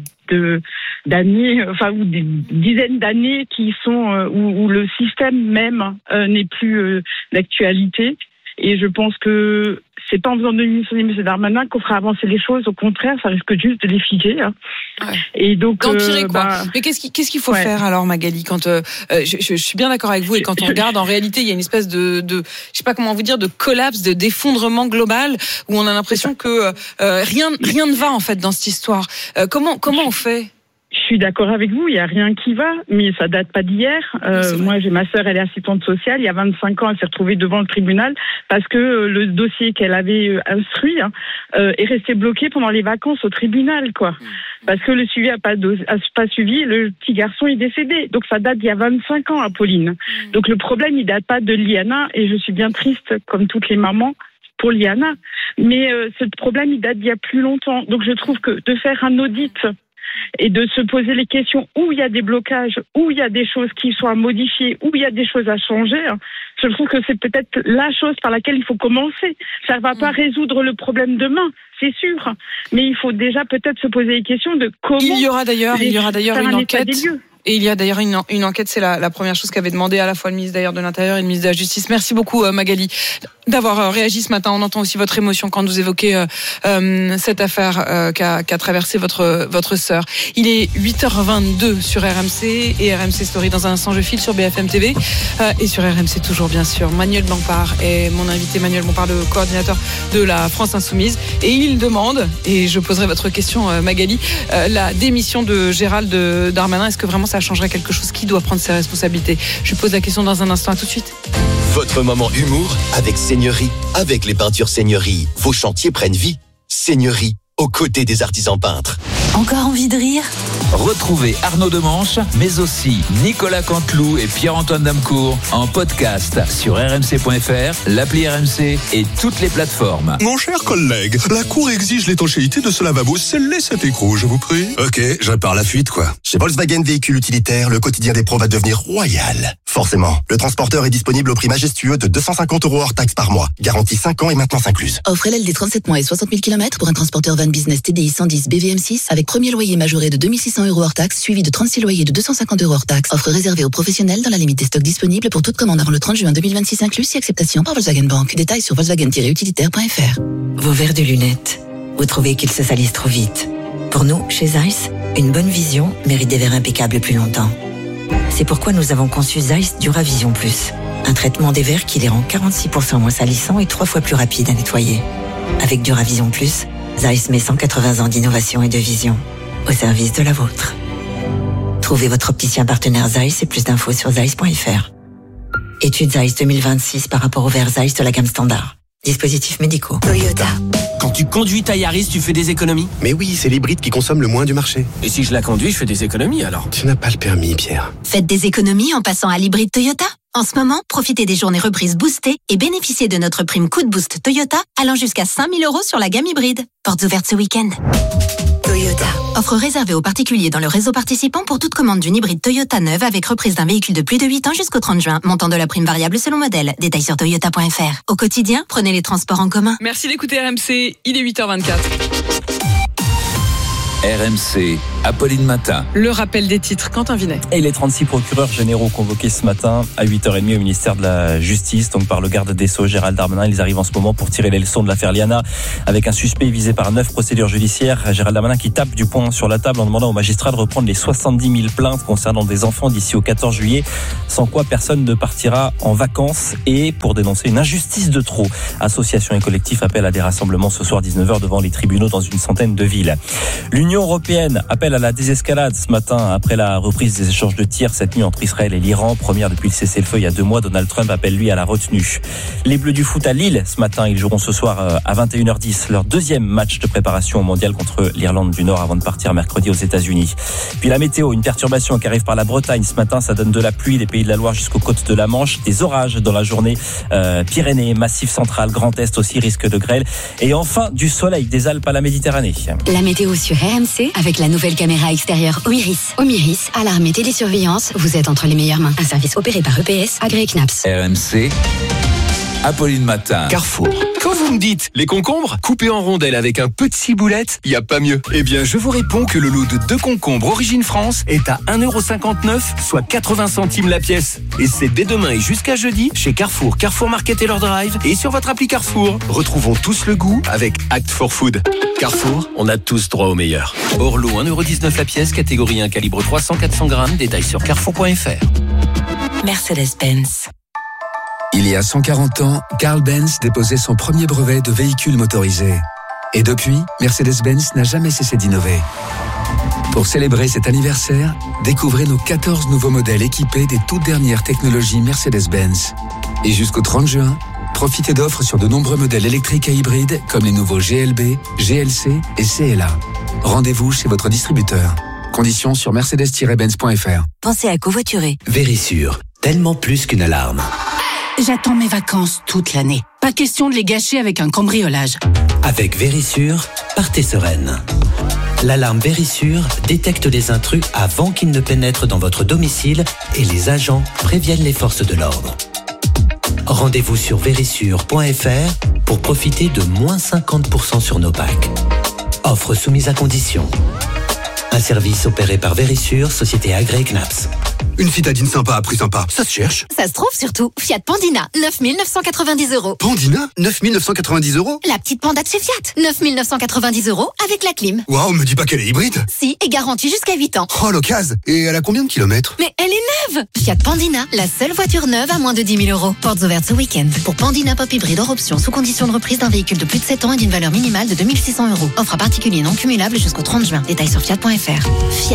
d'années, ou des dizaines d'années qui sont où le système même n'est plus d'actualité. Et je pense que c'est pas en faisant de démission de M. Darmanin qu'on fera avancer les choses. Au contraire, ça risque juste de les figer. Ouais. Et donc, d'empirer, quoi. Mais qu'est-ce qu'il faut faire alors, Magali, quand je suis bien d'accord avec vous, et quand on regarde, en réalité, il y a une espèce de je sais pas comment vous dire, de collapse, d'effondrement global, où on a l'impression que rien ne va en fait dans cette histoire. Comment on fait ? Je suis d'accord avec vous, il n'y a rien qui va, mais ça date pas d'hier. Moi, j'ai ma sœur, elle est assistante sociale. Il y a 25 ans, elle s'est retrouvée devant le tribunal parce que le dossier qu'elle avait instruit est resté bloqué pendant les vacances au tribunal, quoi. Parce que le suivi a pas suivi, le petit garçon est décédé. Donc ça date d'il y a 25 ans, Apolline. Donc le problème, il date pas de Liana, et je suis bien triste, comme toutes les mamans, pour Liana. Mais ce problème, il date d'il y a plus longtemps. Donc je trouve que de faire un audit et de se poser les questions où il y a des blocages, où il y a des choses qui sont à modifier, où il y a des choses à changer, je trouve que c'est peut-être la chose par laquelle il faut commencer. Ça ne va pas résoudre le problème demain, c'est sûr, mais il faut déjà peut-être se poser les questions de comment... Il y aura d'ailleurs une enquête. Et il y a d'ailleurs une enquête, c'est la première chose qu'avait demandé à la fois le ministre d'ailleurs de l'Intérieur et le ministre de la Justice. Merci beaucoup Magali d'avoir réagi ce matin. On entend aussi votre émotion quand vous évoquez cette affaire qu'a traversé votre sœur. Il est 8h22 sur RMC et RMC Story. Dans un instant, je file sur BFM TV et sur RMC toujours, bien sûr. Manuel Bompard est mon invité. Manuel Bompard, le coordinateur de la France Insoumise. Et il demande, et je poserai votre question Magali, la démission de Gérald Darmanin. Est-ce que vraiment ça changerait quelque chose? Qui doit prendre ses responsabilités? Je pose la question dans un instant. À tout de suite. Votre moment humour avec Seigneurie. Avec les peintures Seigneurie, vos chantiers prennent vie. Seigneurie, aux côtés des artisans peintres. Encore envie de rire? Retrouvez Arnaud Demanche, mais aussi Nicolas Canteloup et Pierre-Antoine Damcourt en podcast sur rmc.fr, l'appli RMC et toutes les plateformes. Mon cher collègue, la Cour exige l'étanchéité de ce lavabo. Scellez cet écrou, je vous prie. Ok, je pars la fuite, quoi. Chez Volkswagen Véhicules Utilitaires, le quotidien des pros va devenir royal. Forcément, le transporteur est disponible au prix majestueux de 250 € hors taxe par mois. Garantie 5 ans et maintenance incluse. Offre LLD 37 mois et 60 000 km pour un transporteur van business TDI 110 BVM6 avec premier loyer majoré de 2600 € hors taxe, suivi de 36 loyers de 250 € hors taxe. Offre réservée aux professionnels dans la limite des stocks disponibles pour toute commande avant le 30 juin 2026 inclus, si acceptation par Volkswagen Bank. Détails sur volkswagen-utilitaire.fr. Vos verres de lunettes, vous trouvez qu'ils se salissent trop vite? Pour nous, chez Zeiss, une bonne vision mérite des verres impeccables plus longtemps. C'est pourquoi nous avons conçu Zeiss Duravision Plus, un traitement des verres qui les rend 46% moins salissants et 3 fois plus rapides à nettoyer. Avec Duravision Plus, Zeiss met 180 ans d'innovation et de vision au service de la vôtre. Trouvez votre opticien partenaire Zeiss et plus d'infos sur zeiss.fr. Étude Zeiss 2026 par rapport aux verres Zeiss de la gamme standard. Dispositifs médicaux. Toyota. Quand tu conduis ta Yaris, tu fais des économies? Mais oui, c'est l'hybride qui consomme le moins du marché. Et si je la conduis, je fais des économies alors? Tu n'as pas le permis, Pierre. Faites des économies en passant à l'hybride Toyota. En ce moment, profitez des journées reprises boostées et bénéficiez de notre prime coup de boost Toyota allant jusqu'à 5 000 € sur la gamme hybride. Portes ouvertes ce week-end. Toyota. Offre réservée aux particuliers dans le réseau participant pour toute commande d'une hybride Toyota neuve avec reprise d'un véhicule de plus de 8 ans jusqu'au 30 juin. Montant de la prime variable selon modèle. Détails sur toyota.fr. Au quotidien, prenez les transports en commun. Merci d'écouter RMC. Il est 8h24. RMC, Apolline Matin. Le rappel des titres, Quentin Vinet. Et les 36 procureurs généraux convoqués ce matin à 8h30 au ministère de la Justice, donc par le garde des Sceaux Gérald Darmanin. Ils arrivent en ce moment pour tirer les leçons de l'affaire Liana avec un suspect visé par 9 procédures judiciaires. Gérald Darmanin qui tape du poing sur la table en demandant aux magistrats de reprendre les 70 000 plaintes concernant des enfants d'ici au 14 juillet, sans quoi personne ne partira en vacances, et pour dénoncer une injustice de trop. Associations et collectifs appellent à des rassemblements ce soir 19h devant les tribunaux dans une centaine de villes. L'Union européenne appelle à la désescalade ce matin après la reprise des échanges de tirs cette nuit entre Israël et l'Iran. Première depuis le cessez-le-feu il y a 2 mois, Donald Trump appelle lui à la retenue. Les Bleus du foot à Lille ce matin, ils joueront ce soir à 21h10 leur deuxième match de préparation au mondial contre l'Irlande du Nord avant de partir mercredi aux États-Unis. Puis la météo, une perturbation qui arrive par la Bretagne ce matin, ça donne de la pluie des Pays de la Loire jusqu'aux côtes de la Manche, des orages dans la journée, Pyrénées, Massif central, Grand Est aussi, risque de grêle, et enfin du soleil des Alpes à la Méditerranée. La météo sur RMC avec la nouvelle caméra extérieure Omiris. Omiris, alarme et télésurveillance, vous êtes entre les meilleures mains. Un service opéré par EPS, Agré Knaps. RMC, Apolline Matin. Carrefour. Quand vous me dites les concombres coupés en rondelles avec un peu de ciboulette, il n'y a pas mieux. Eh bien, je vous réponds que le lot de 2 concombres Origine France est à 1,59€, soit 80 centimes la pièce. Et c'est dès demain et jusqu'à jeudi chez Carrefour, Carrefour Market et leur drive et sur votre appli Carrefour. Retrouvons tous le goût avec Act for Food. Carrefour, on a tous droit au meilleur. Orlo, 1,19€ la pièce, catégorie 1, calibre 300-400 grammes, détails sur carrefour.fr. Mercedes-Benz. Il y a 140 ans, Carl Benz déposait son premier brevet de véhicule motorisé. Et depuis, Mercedes-Benz n'a jamais cessé d'innover. Pour célébrer cet anniversaire, découvrez nos 14 nouveaux modèles équipés des toutes dernières technologies Mercedes-Benz. Et jusqu'au 30 juin, profitez d'offres sur de nombreux modèles électriques et hybrides comme les nouveaux GLB, GLC et CLA. Rendez-vous chez votre distributeur. Conditions sur mercedes-benz.fr. Pensez à covoiturer. Vérissure, tellement plus qu'une alarme. J'attends mes vacances toute l'année. Pas question de les gâcher avec un cambriolage. Avec Vérissure, partez sereine. L'alarme Vérissure détecte les intrus avant qu'ils ne pénètrent dans votre domicile et les agents préviennent les forces de l'ordre. Rendez-vous sur vérissure.fr pour profiter de moins 50% sur nos packs. Offre soumise à condition. Un service opéré par Vérissure, société Agré Knaps. Une citadine sympa à prix sympa, ça se cherche. Ça se trouve surtout. Fiat Pandina, 9 990€. Pandina, 9 990€. La petite panda de chez Fiat, 9 990€ avec la clim. Waouh, me dis pas qu'elle est hybride. Si, et garantie jusqu'à 8 ans. Oh, l'occasion. Et elle a combien de kilomètres? Mais elle est neuve. Fiat Pandina, la seule voiture neuve à moins de 10 000€. Portes ouvertes ce week-end. Pour Pandina Pop Hybride hors option, sous condition de reprise d'un véhicule de plus de 7 ans et d'une valeur minimale de 2 600€. Offre à particulier non cumulable jusqu'au 30 juin. Détails sur fiat.fr. Fiat.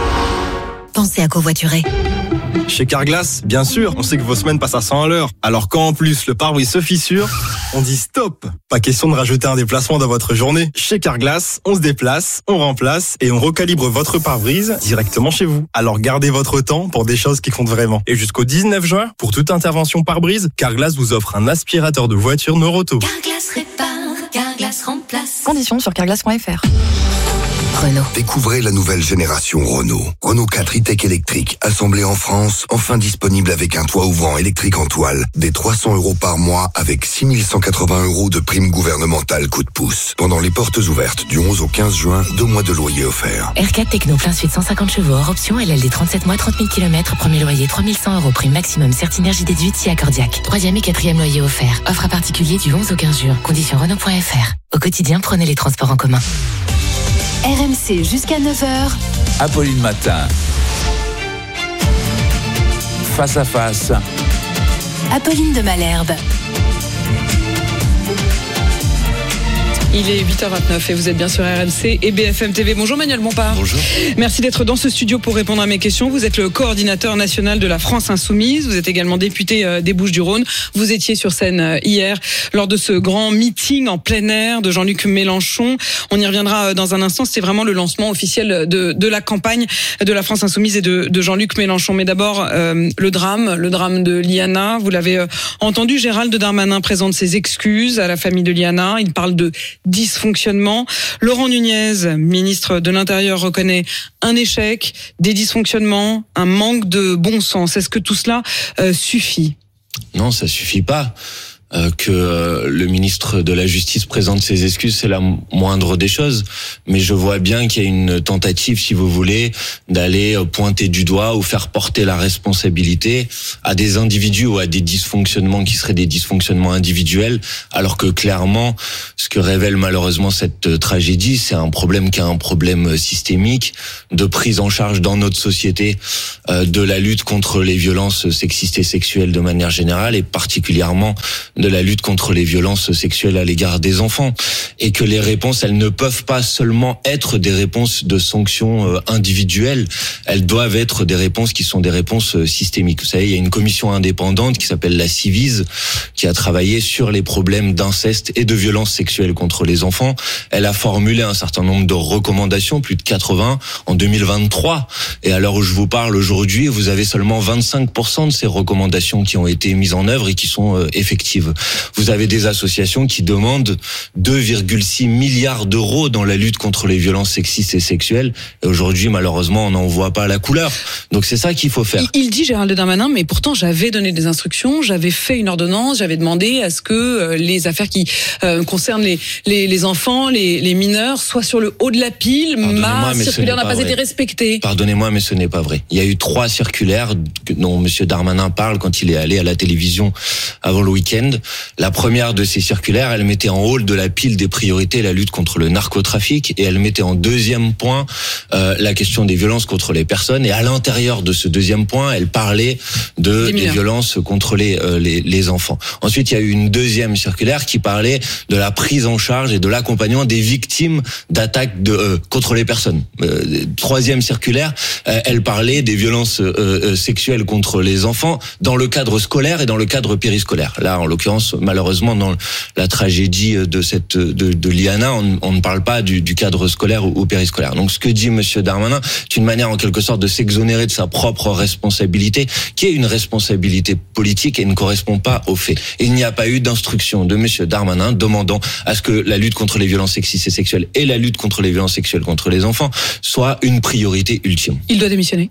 Pensez à covoiturer. Chez Carglass, bien sûr, on sait que vos semaines passent à 100 à l'heure. Alors quand en plus le pare-brise se fissure, on dit stop. Pas question de rajouter un déplacement dans votre journée. Chez Carglass, on se déplace, on remplace et on recalibre votre pare-brise directement chez vous. Alors gardez votre temps pour des choses qui comptent vraiment. Et jusqu'au 19 juin, pour toute intervention pare-brise, Carglass vous offre un aspirateur de voiture Noroto. Carglass répare, Carglass remplace. Conditions sur carglass.fr. Renault. Découvrez la nouvelle génération Renault. Renault 4 e-tech électrique, assemblé en France, enfin disponible avec un toit ouvrant électrique en toile, des 300€ par mois avec 6 180€ de prime gouvernementale coup de pouce. Pendant les portes ouvertes du 11 au 15 juin, 2 mois de loyer offerts. R4 Techno plein suite 150 chevaux hors option, LLD 37 mois, 30 000 km, premier loyer 3100€, prime maximum, Certinergie déduite si accordiaque. 3e et 4e loyer offert. Offre à particulier du 11 au 15 juin. Conditions Renault.fr. Au quotidien, prenez les transports en commun. RMC jusqu'à 9h. Apolline Matin. Face à face. Apolline de Malherbe. Il est 8h29 et vous êtes bien sur RMC et BFM TV. Bonjour Manuel Bompard. Bonjour. Merci d'être dans ce studio pour répondre à mes questions. Vous êtes le coordinateur national de la France Insoumise. Vous êtes également député des Bouches-du-Rhône. Vous étiez sur scène hier lors de ce grand meeting en plein air de Jean-Luc Mélenchon. On y reviendra dans un instant. C'était vraiment le lancement officiel de la campagne de la France Insoumise et de Jean-Luc Mélenchon. Mais d'abord, le drame de Liana. Vous l'avez entendu, Gérald Darmanin présente ses excuses à la famille de Liana. Il parle de dysfonctionnement. Laurent Nunez, ministre de l'Intérieur, reconnaît un échec, des dysfonctionnements, un manque de bon sens. Est-ce que tout cela suffit ? Non, ça suffit pas. que le ministre de la Justice présente ses excuses, c'est la moindre des choses. Mais je vois bien qu'il y a une tentative, si vous voulez, d'aller pointer du doigt ou faire porter la responsabilité à des individus ou à des dysfonctionnements qui seraient des dysfonctionnements individuels, alors que clairement, ce que révèle malheureusement cette tragédie, c'est un problème qui est un problème systémique de prise en charge dans notre société de la lutte contre les violences sexistes et sexuelles de manière générale, et particulièrement de la lutte contre les violences sexuelles à l'égard des enfants, et que les réponses, elles ne peuvent pas seulement être des réponses de sanctions individuelles, elles doivent être des réponses qui sont des réponses systémiques. Vous savez, il y a une commission indépendante qui s'appelle la Civise, qui a travaillé sur les problèmes d'inceste et de violences sexuelles contre les enfants. Elle a formulé un certain nombre de recommandations, plus de 80 en 2023, et à l'heure où je vous parle aujourd'hui, vous avez seulement 25% de ces recommandations qui ont été mises en œuvre et qui sont effectives. Vous avez des associations qui demandent 2,6 milliards d'euros dans la lutte contre les violences sexistes et sexuelles. Et aujourd'hui, malheureusement, on n'en voit pas la couleur. Donc c'est ça qu'il faut faire. Il dit, Gérald Darmanin, mais pourtant j'avais donné des instructions, j'avais fait une ordonnance, j'avais demandé à ce que les affaires qui concernent les enfants, les mineurs, soient sur le haut de la pile. Ma circulaire n'a pas été respectée. Pardonnez-moi, mais ce n'est pas vrai. Il y a eu 3 circulaires dont M. Darmanin parle quand il est allé à la télévision avant le week-end. La première de ces circulaires, elle mettait en haut de la pile des priorités la lutte contre le narcotrafic, et elle mettait en deuxième point la question des violences contre les personnes, et à l'intérieur de ce deuxième point, elle parlait des violences contre les enfants. Ensuite, il y a eu une deuxième circulaire qui parlait de la prise en charge et de l'accompagnement des victimes d'attaques contre les personnes. Troisième circulaire, elle parlait des violences sexuelles contre les enfants dans le cadre scolaire et dans le cadre périscolaire. Là, en l'occurrence, malheureusement, dans la tragédie de Liana, on ne parle pas du cadre scolaire ou périscolaire. Donc, ce que dit Monsieur Darmanin, c'est une manière en quelque sorte de s'exonérer de sa propre responsabilité, qui est une responsabilité politique et ne correspond pas aux faits. Et il n'y a pas eu d'instruction de Monsieur Darmanin demandant à ce que la lutte contre les violences sexistes et sexuelles et la lutte contre les violences sexuelles contre les enfants soit une priorité ultime. Il doit démissionner.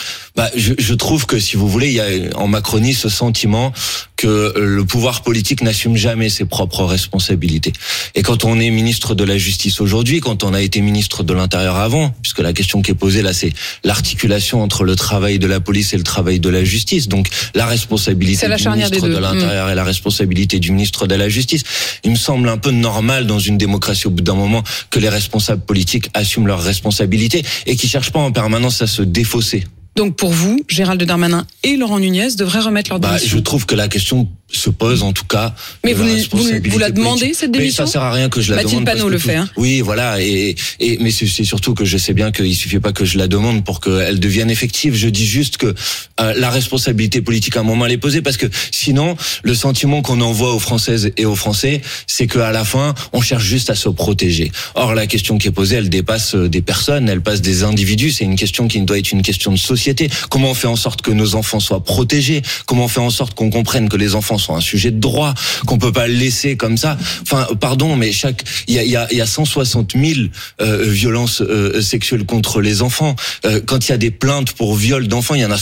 Je trouve que, si vous voulez, il y a en Macronie ce sentiment que le pouvoir politique n'assume jamais ses propres responsabilités. Et quand on est ministre de la Justice aujourd'hui, quand on a été ministre de l'Intérieur avant, puisque la question qui est posée là, c'est l'articulation entre le travail de la police et le travail de la justice. Donc, la responsabilité du ministre de l'Intérieur et la responsabilité du ministre de la Justice. Il me semble un peu normal dans une démocratie, au bout d'un moment, que les responsables politiques assument leurs responsabilités et qu'ils cherchent pas en permanence à se défausser. Donc pour vous, Gérald Darmanin et Laurent Nunez devraient remettre leur démission. Je trouve que la question se pose en tout cas. Mais vous la demandez, cette démission? Mais ça sert à rien que je la demande. Mathilde Panot le fait. Oui, voilà. Mais c'est surtout que je sais bien qu'il suffit pas que je la demande pour qu'elle devienne effective. Je dis juste que la responsabilité politique, à un moment, elle est posée, parce que sinon, le sentiment qu'on envoie aux Françaises et aux Français, c'est qu'à la fin, on cherche juste à se protéger. Or, la question qui est posée, elle dépasse des personnes, elle passe des individus. C'est une question qui doit être une question de société. Comment on fait en sorte que nos enfants soient protégés? Comment on fait en sorte qu'on comprenne que les enfants sont un sujet de droit, qu'on peut pas le laisser comme ça? Enfin, pardon, mais il y a 160 000 violences sexuelles contre les enfants. Quand il y a des plaintes pour viol d'enfants, il y en a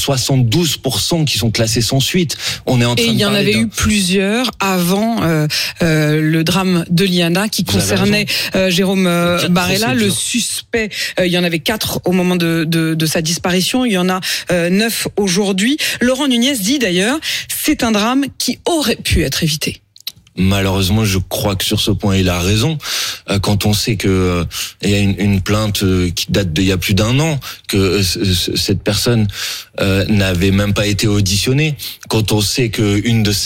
72% qui sont classées sans suite. On est en train et il y en avait eu plusieurs avant le drame de Liana qui concernait Jérôme Barella, le suspect. Il y en avait 4 au moment de sa disparition. Il y en a 9 aujourd'hui. Laurent Nunez dit d'ailleurs, c'est un drame qui aurait pu être évité. Malheureusement, je crois que sur ce point, il a raison. Quand on sait que il y a une plainte qui date d'il y a plus d'1 an, que cette personne n'avait même pas été auditionnée. Quand on sait que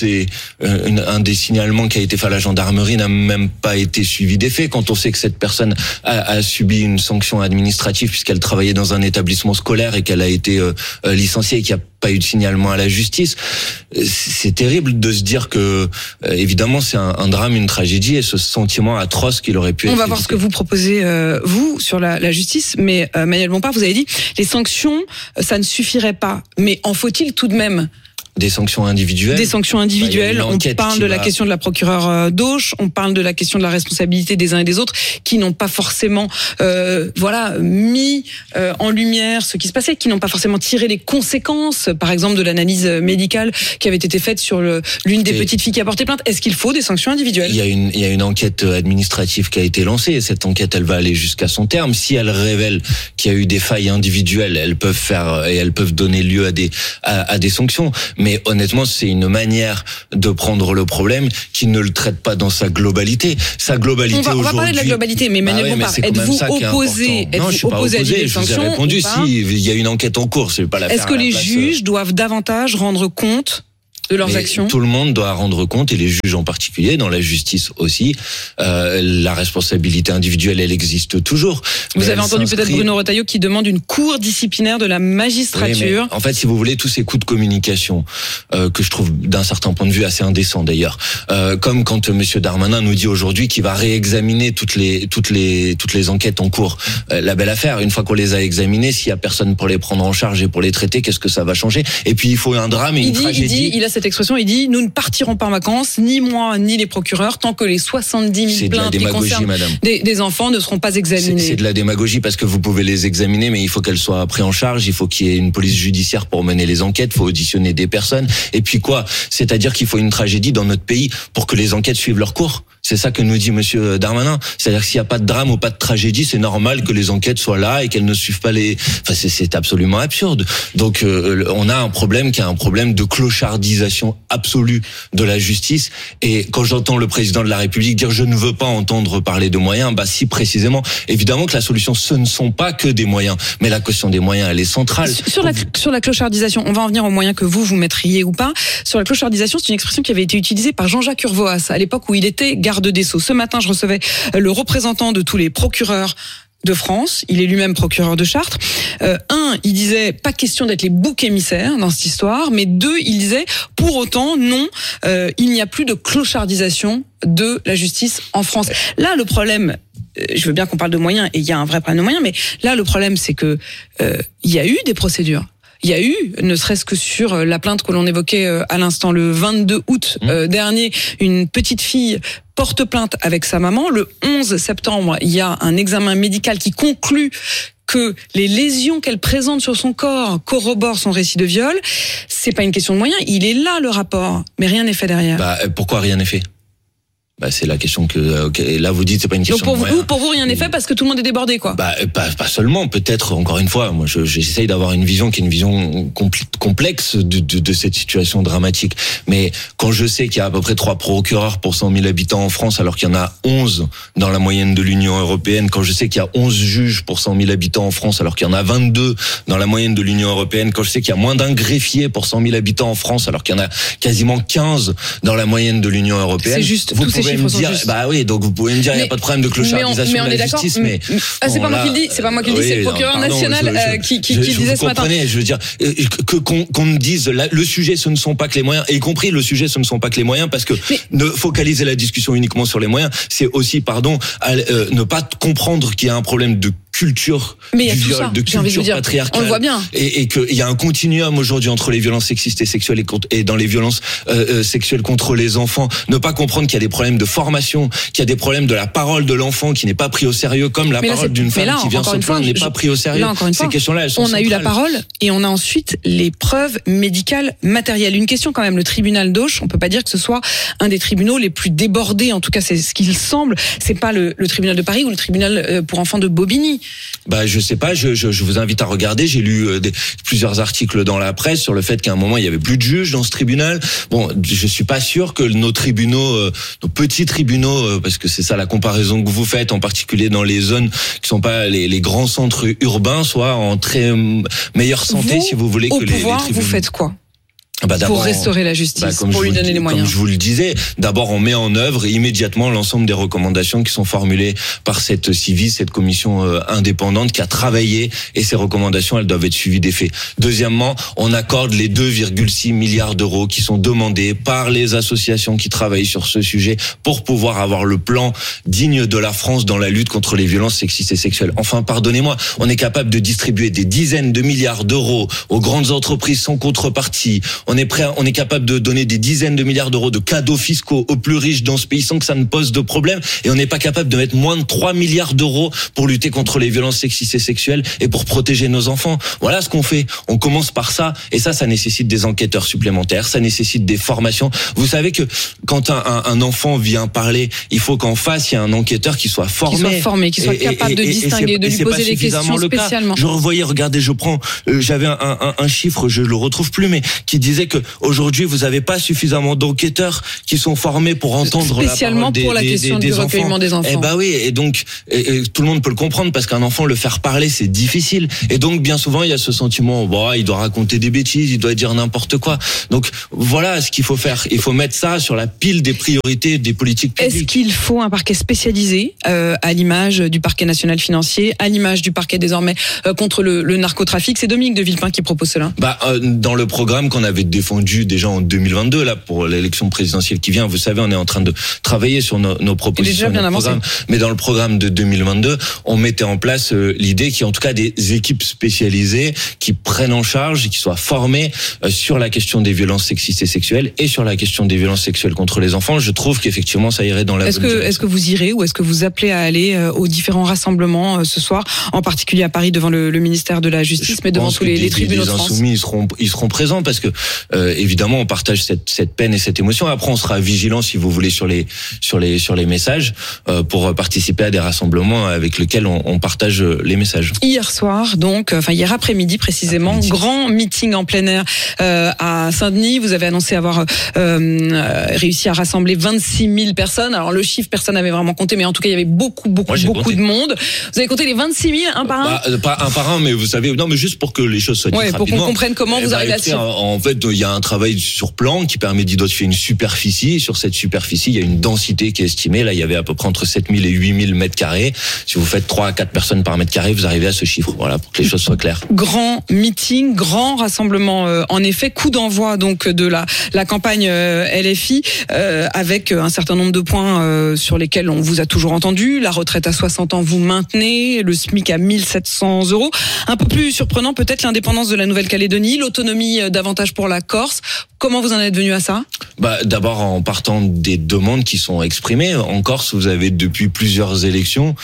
un des signalements qui a été fait à la gendarmerie n'a même pas été suivi des faits. Quand on sait que cette personne a subi une sanction administrative puisqu'elle travaillait dans un établissement scolaire et qu'elle a été licenciée et qu'il n'y a pas eu de signalement à la justice, c'est terrible de se dire que, évidemment, c'est un drame, une tragédie, et ce sentiment atroce qu'il aurait pu être. On va voir ce que vous proposez, vous, sur la justice, mais Manuel Bompard, vous avez dit, les sanctions, ça ne suffirait pas, mais en faut-il tout de même? Des sanctions individuelles. Des sanctions individuelles. On parle de la question de la procureure d'Auch. On parle de la question de la responsabilité des uns et des autres qui n'ont pas forcément, mis en lumière ce qui se passait, qui n'ont pas forcément tiré les conséquences, par exemple, de l'analyse médicale qui avait été faite sur l'une des petites filles qui a porté plainte. Est-ce qu'il faut des sanctions individuelles ? Il y a une enquête administrative qui a été lancée. Et cette enquête, elle va aller jusqu'à son terme. Si elle révèle qu'il y a eu des failles individuelles, elles peuvent donner lieu à des sanctions. Mais honnêtement, c'est une manière de prendre le problème qui ne le traite pas dans sa globalité. Sa globalité aujourd'hui. On va parler de la globalité, mais Emmanuel Bompard, êtes-vous opposé à des sanctions ? Je vous ai répondu, si, il y a une enquête en cours, c'est pas l'affaire. Est-ce que les juges doivent davantage rendre compte de leurs actions ? Tout le monde doit rendre compte, et les juges en particulier, dans la justice aussi. La responsabilité individuelle, elle existe toujours. Vous avez entendu peut-être Bruno Retailleau qui demande une cour disciplinaire de la magistrature. Oui, en fait, si vous voulez, tous ces coups de communication que je trouve d'un certain point de vue assez indécents d'ailleurs, comme quand Monsieur Darmanin nous dit aujourd'hui qu'il va réexaminer toutes les enquêtes en cours. La belle affaire, une fois qu'on les a examinées, s'il y a personne pour les prendre en charge et pour les traiter, qu'est-ce que ça va changer ? Et puis il faut un drame et une tragédie. Il a cette expression, il dit, nous ne partirons pas en vacances, ni moi, ni les procureurs, tant que les 70 000 plaintes qui concernent des enfants ne seront pas examinées. C'est de la démagogie parce que vous pouvez les examiner, mais il faut qu'elles soient prises en charge, il faut qu'il y ait une police judiciaire pour mener les enquêtes, il faut auditionner des personnes. Et puis quoi ? C'est-à-dire qu'il faut une tragédie dans notre pays pour que les enquêtes suivent leur cours. C'est ça que nous dit Monsieur Darmanin. C'est-à-dire que s'il n'y a pas de drame ou pas de tragédie, c'est normal que les enquêtes soient là et qu'elles ne suivent pas c'est absolument absurde. Donc on a un problème qui est un problème de clochardisation absolue de la justice. Et quand j'entends le président de la République dire je ne veux pas entendre parler de moyens, si précisément, évidemment que la solution ce ne sont pas que des moyens, mais la question des moyens elle est centrale. Sur la clochardisation, on va en venir aux moyens que vous mettriez ou pas. Sur la clochardisation, c'est une expression qui avait été utilisée par Jean-Jacques Urvoas à l'époque où il était garde des Sceaux. Ce matin, je recevais le représentant de tous les procureurs de France, il est lui-même procureur de Chartres. Il disait pas question d'être les boucs émissaires dans cette histoire, mais deux, il disait pour autant non, il n'y a plus de clochardisation de la justice en France. Là, le problème, je veux bien qu'on parle de moyens et il y a un vrai problème de moyens, mais là, le problème, c'est que il y a eu des procédures. Il y a eu, ne serait-ce que sur la plainte que l'on évoquait à l'instant, le 22 août dernier, une petite fille porte plainte avec sa maman. Le 11 septembre, il y a un examen médical qui conclut que les lésions qu'elle présente sur son corps corroborent son récit de viol. C'est pas une question de moyens, il est là le rapport, mais rien n'est fait derrière. Pourquoi rien n'est fait ? C'est la question que là vous dites c'est pas une question. Donc pour vous rien n'est fait parce que tout le monde est débordé quoi. Pas seulement, peut-être encore une fois, moi j'essaye d'avoir une vision qui est une vision complexe de cette situation dramatique. Mais quand je sais qu'il y a à peu près 3 procureurs pour 100 000 habitants en France alors qu'il y en a 11 dans la moyenne de l'Union européenne, quand je sais qu'il y a 11 juges pour 100 000 habitants en France alors qu'il y en a 22 dans la moyenne de l'Union européenne, quand je sais qu'il y a moins d'un greffier pour 100 000 habitants en France alors qu'il y en a quasiment 15 dans la moyenne de l'Union européenne. C'est juste, tous ces chiffres sont justes. Oui, donc vous pouvez me dire il n'y a pas de problème de clochardisation de la justice, mais c'est pas moi qui le dis, c'est pas moi qui le dis, c'est le procureur national qui disait ce matin. Je veux dire qu'on me dise le sujet ce ne sont pas que les moyens, y compris le sujet ce ne sont pas que les moyens, parce que ne focaliser la discussion uniquement sur les moyens, c'est aussi ne pas comprendre qu'il y a un problème de culture du viol, de culture patriarcale. On le voit bien. Et qu'il y a un continuum aujourd'hui entre les violences sexistes et sexuelles et dans les violences sexuelles contre les enfants. Ne pas comprendre qu'il y a des problèmes de formation, qu'il y a des problèmes de la parole de l'enfant qui n'est pas pris au sérieux, comme la parole d'une femme qui vient se plaindre n'est pas pris au sérieux. Ces questions-là, elles sont centrales. On a eu la parole et on a ensuite les preuves médicales matérielles. Une question quand même, le tribunal d'Auch, on peut pas dire que ce soit un des tribunaux les plus débordés, en tout cas c'est ce qu'il semble. C'est pas le tribunal de Paris ou le tribunal pour enfants de Bobigny. Je sais pas, je vous invite à regarder. J'ai lu plusieurs articles dans la presse sur le fait qu'à un moment il y avait plus de juges dans ce tribunal. Bon, je suis pas sûr que nos tribunaux, nos petits tribunaux, parce que c'est ça la comparaison que vous faites, en particulier dans les zones qui sont pas les grands centres urbains, soient en très meilleure santé, si vous voulez, que les tribunaux. Vous faites quoi pour restaurer la justice, pour lui donner les moyens. Comme je vous le disais, d'abord on met en œuvre immédiatement l'ensemble des recommandations qui sont formulées par cette CIVI, cette commission indépendante qui a travaillé, et ces recommandations elles doivent être suivies des faits. Deuxièmement, on accorde les 2,6 milliards d'euros qui sont demandés par les associations qui travaillent sur ce sujet pour pouvoir avoir le plan digne de la France dans la lutte contre les violences sexistes et sexuelles. Enfin, pardonnez-moi, on est capable de distribuer des dizaines de milliards d'euros aux grandes entreprises sans contrepartie. on est capable de donner des dizaines de milliards d'euros de cadeaux fiscaux aux plus riches dans ce pays sans que ça ne pose de problème, et on n'est pas capable de mettre moins de 3 milliards d'euros pour lutter contre les violences sexistes et sexuelles et pour protéger nos enfants. Voilà ce qu'on fait. On commence par ça, et ça nécessite des enquêteurs supplémentaires, ça nécessite des formations. Vous savez que quand un enfant vient parler, il faut qu'en face il y ait un enquêteur qui soit formé, qui soit capable de distinguer, de lui poser des questions spécialement. J'avais un chiffre, je le retrouve plus, mais qui disait que aujourd'hui vous avez pas suffisamment d'enquêteurs qui sont formés pour entendre spécialement la parole pour la question du recueillement des enfants. Et donc tout le monde peut le comprendre, parce qu'un enfant, le faire parler, c'est difficile, et donc bien souvent il y a ce sentiment, il doit raconter des bêtises, il doit dire n'importe quoi. Donc voilà ce qu'il faut faire. Il faut mettre ça sur la pile des priorités des politiques publiques. Est-ce qu'il faut un parquet spécialisé à l'image du parquet national financier, à l'image du parquet désormais contre le narcotrafic? C'est Dominique de Villepin qui propose cela. Dans le programme qu'on avait défendu déjà en 2022, là, pour l'élection présidentielle qui vient, vous savez, on est en train de travailler sur nos propositions, nos programmes. Mais dans le programme de 2022, on mettait en place l'idée qu'il y ait en tout cas des équipes spécialisées qui prennent en charge et qui soient formées sur la question des violences sexistes et sexuelles et sur la question des violences sexuelles contre les enfants. Je trouve qu'effectivement ça irait dans la bonne direction. Est-ce que vous irez, ou est-ce que vous appelez à aller aux différents rassemblements ce soir, en particulier à Paris devant le ministère de la Justice, mais devant tous les tribunaux de France? Les insoumis ils seront présents, parce que évidemment on partage cette peine et cette émotion. Après on sera vigilant, si vous voulez, sur les messages pour participer à des rassemblements avec lesquels on partage les messages. Hier soir, hier après-midi précisément, grand meeting en plein air à Saint-Denis. Vous avez annoncé avoir réussi à rassembler 26 000 personnes. Alors le chiffre, personne n'avait vraiment compté, mais en tout cas il y avait beaucoup de monde. Vous avez compté les 26 000 un par un? Pas un par un, mais vous savez, mais juste pour que les choses soient dites rapidement. Pour qu'on comprenne comment vous arrivez à ça. En fait, il y a un travail sur plan qui permet d'identifier une superficie. Sur cette superficie, il y a une densité qui est estimée. Là, il y avait à peu près entre 7 000 et 8 000 mètres carrés. Si vous faites 3 à 4 personnes par mètre carré, vous arrivez à ce chiffre. Voilà, pour que les choses soient claires. Grand meeting, grand rassemblement. En effet, coup d'envoi donc de la campagne LFI avec un certain nombre de points sur lesquels on vous a toujours entendu. La retraite à 60 ans, vous maintenez. Le SMIC à 1 700 €. Un peu plus surprenant peut-être l'indépendance de la Nouvelle-Calédonie, l'autonomie davantage pour la Corse. Comment vous en êtes venu à ça? D'abord en partant des demandes qui sont exprimées. En Corse, vous avez depuis plusieurs élections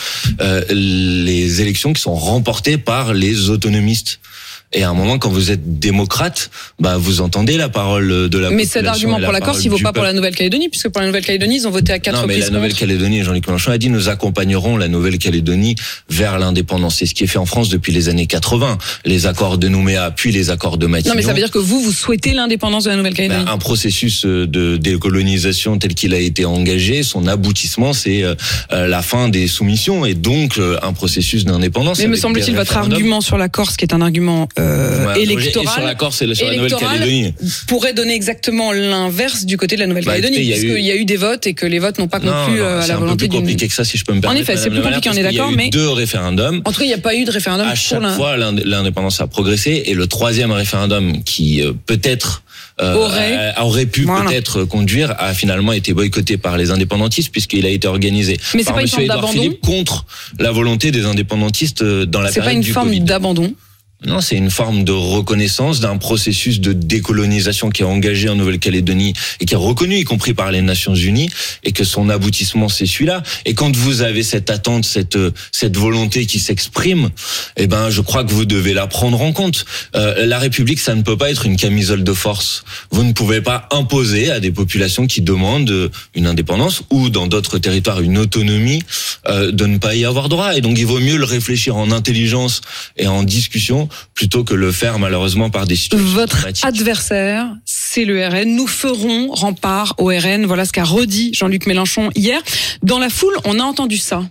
les élections qui sont remportées par les autonomistes. Et à un moment, quand vous êtes démocrate, vous entendez la parole de la population. Mais cet argument pour la Corse, il ne vaut pas pour la Nouvelle-Calédonie, puisque pour la Nouvelle-Calédonie, ils ont voté à 4 reprises. Non, mais la Nouvelle-Calédonie, Jean-Luc Mélenchon a dit, nous accompagnerons la Nouvelle-Calédonie vers l'indépendance. C'est ce qui est fait en France depuis les années 80. Les accords de Nouméa, puis les accords de Matignon. Non, mais ça veut dire que vous souhaitez l'indépendance de la Nouvelle-Calédonie. Un processus de décolonisation tel qu'il a été engagé, son aboutissement, c'est la fin des soumissions et donc un processus d'indépendance. Mais me semble-t-il, votre argument sur la Corse, qui est un argument électoral, et sur la Corse et sur la Nouvelle-Calédonie, pourrait donner exactement l'inverse du côté de la Nouvelle-Calédonie, puisqu'il y a eu des votes et que les votes n'ont pas conclu à la volonté d'une... C'est un peu plus compliqué que ça, si je peux me permettre. En effet, c'est plus compliqué, on est d'accord, mais... Il y a eu 2 référendums. En tout cas, il n'y a pas eu de référendum. À chaque fois, l'indépendance a progressé, et le 3e référendum qui peut-être aurait pu peut-être conduire a finalement été boycotté par les indépendantistes, puisqu'il a été organisé par M. Édouard Philippe contre la volonté des indépendantistes dans la période du Covid. C'est pas une forme d'abandon? Non, c'est une forme de reconnaissance d'un processus de décolonisation qui est engagé en Nouvelle-Calédonie et qui est reconnu, y compris par les Nations Unies, et que son aboutissement, c'est celui-là. Et quand vous avez cette attente, cette volonté qui s'exprime, je crois que vous devez la prendre en compte. La République, ça ne peut pas être une camisole de force. Vous ne pouvez pas imposer à des populations qui demandent une indépendance ou dans d'autres territoires une autonomie de ne pas y avoir droit. Et donc, il vaut mieux le réfléchir en intelligence et en discussion plutôt que le faire malheureusement par des situations dramatiques. Votre adversaire, c'est le RN. Nous ferons rempart au RN. Voilà ce qu'a redit Jean-Luc Mélenchon hier. Dans la foule, on a entendu ça.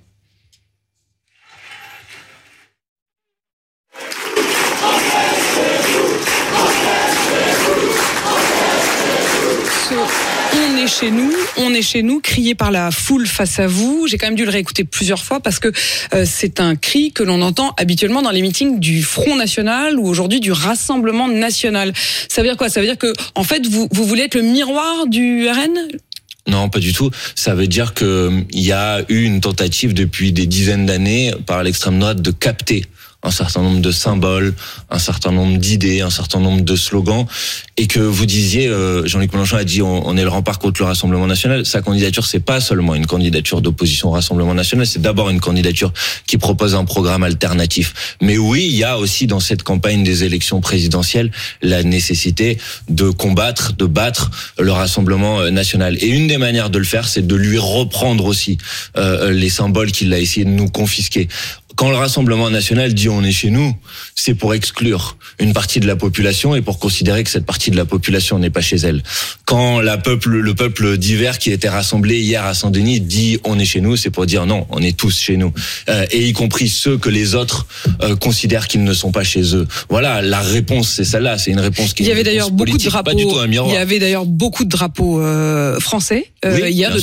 On est chez nous, crié par la foule face à vous. J'ai quand même dû le réécouter plusieurs fois parce que c'est un cri que l'on entend habituellement dans les meetings du Front National ou aujourd'hui du Rassemblement National. Ça veut dire quoi? Ça veut dire que, en fait, vous voulez être le miroir du RN? Non, pas du tout. Ça veut dire que il y a eu une tentative depuis des dizaines d'années par l'extrême droite de capter un certain nombre de symboles, un certain nombre d'idées, un certain nombre de slogans, et que vous disiez, Jean-Luc Mélenchon a dit on est le rempart contre le Rassemblement national. Sa candidature, c'est pas seulement une candidature d'opposition au Rassemblement national, c'est d'abord une candidature qui propose un programme alternatif. Mais oui, il y a aussi dans cette campagne des élections présidentielles la nécessité de combattre, de battre le Rassemblement national. Et une des manières de le faire, c'est de lui reprendre aussi les symboles qu'il a essayé de nous confisquer. Quand le Rassemblement national dit on est chez nous, c'est pour exclure une partie de la population et pour considérer que cette partie de la population n'est pas chez elle. Quand le peuple divers qui était rassemblé hier à Saint-Denis dit on est chez nous, c'est pour dire non, on est tous chez nous. Et y compris ceux que les autres considèrent qu'ils ne sont pas chez eux. Voilà, la réponse c'est celle-là, c'est une réponse qui Il y avait d'ailleurs beaucoup de drapeaux. Pas du tout un miroir. Il y avait d'ailleurs beaucoup de drapeaux français hier.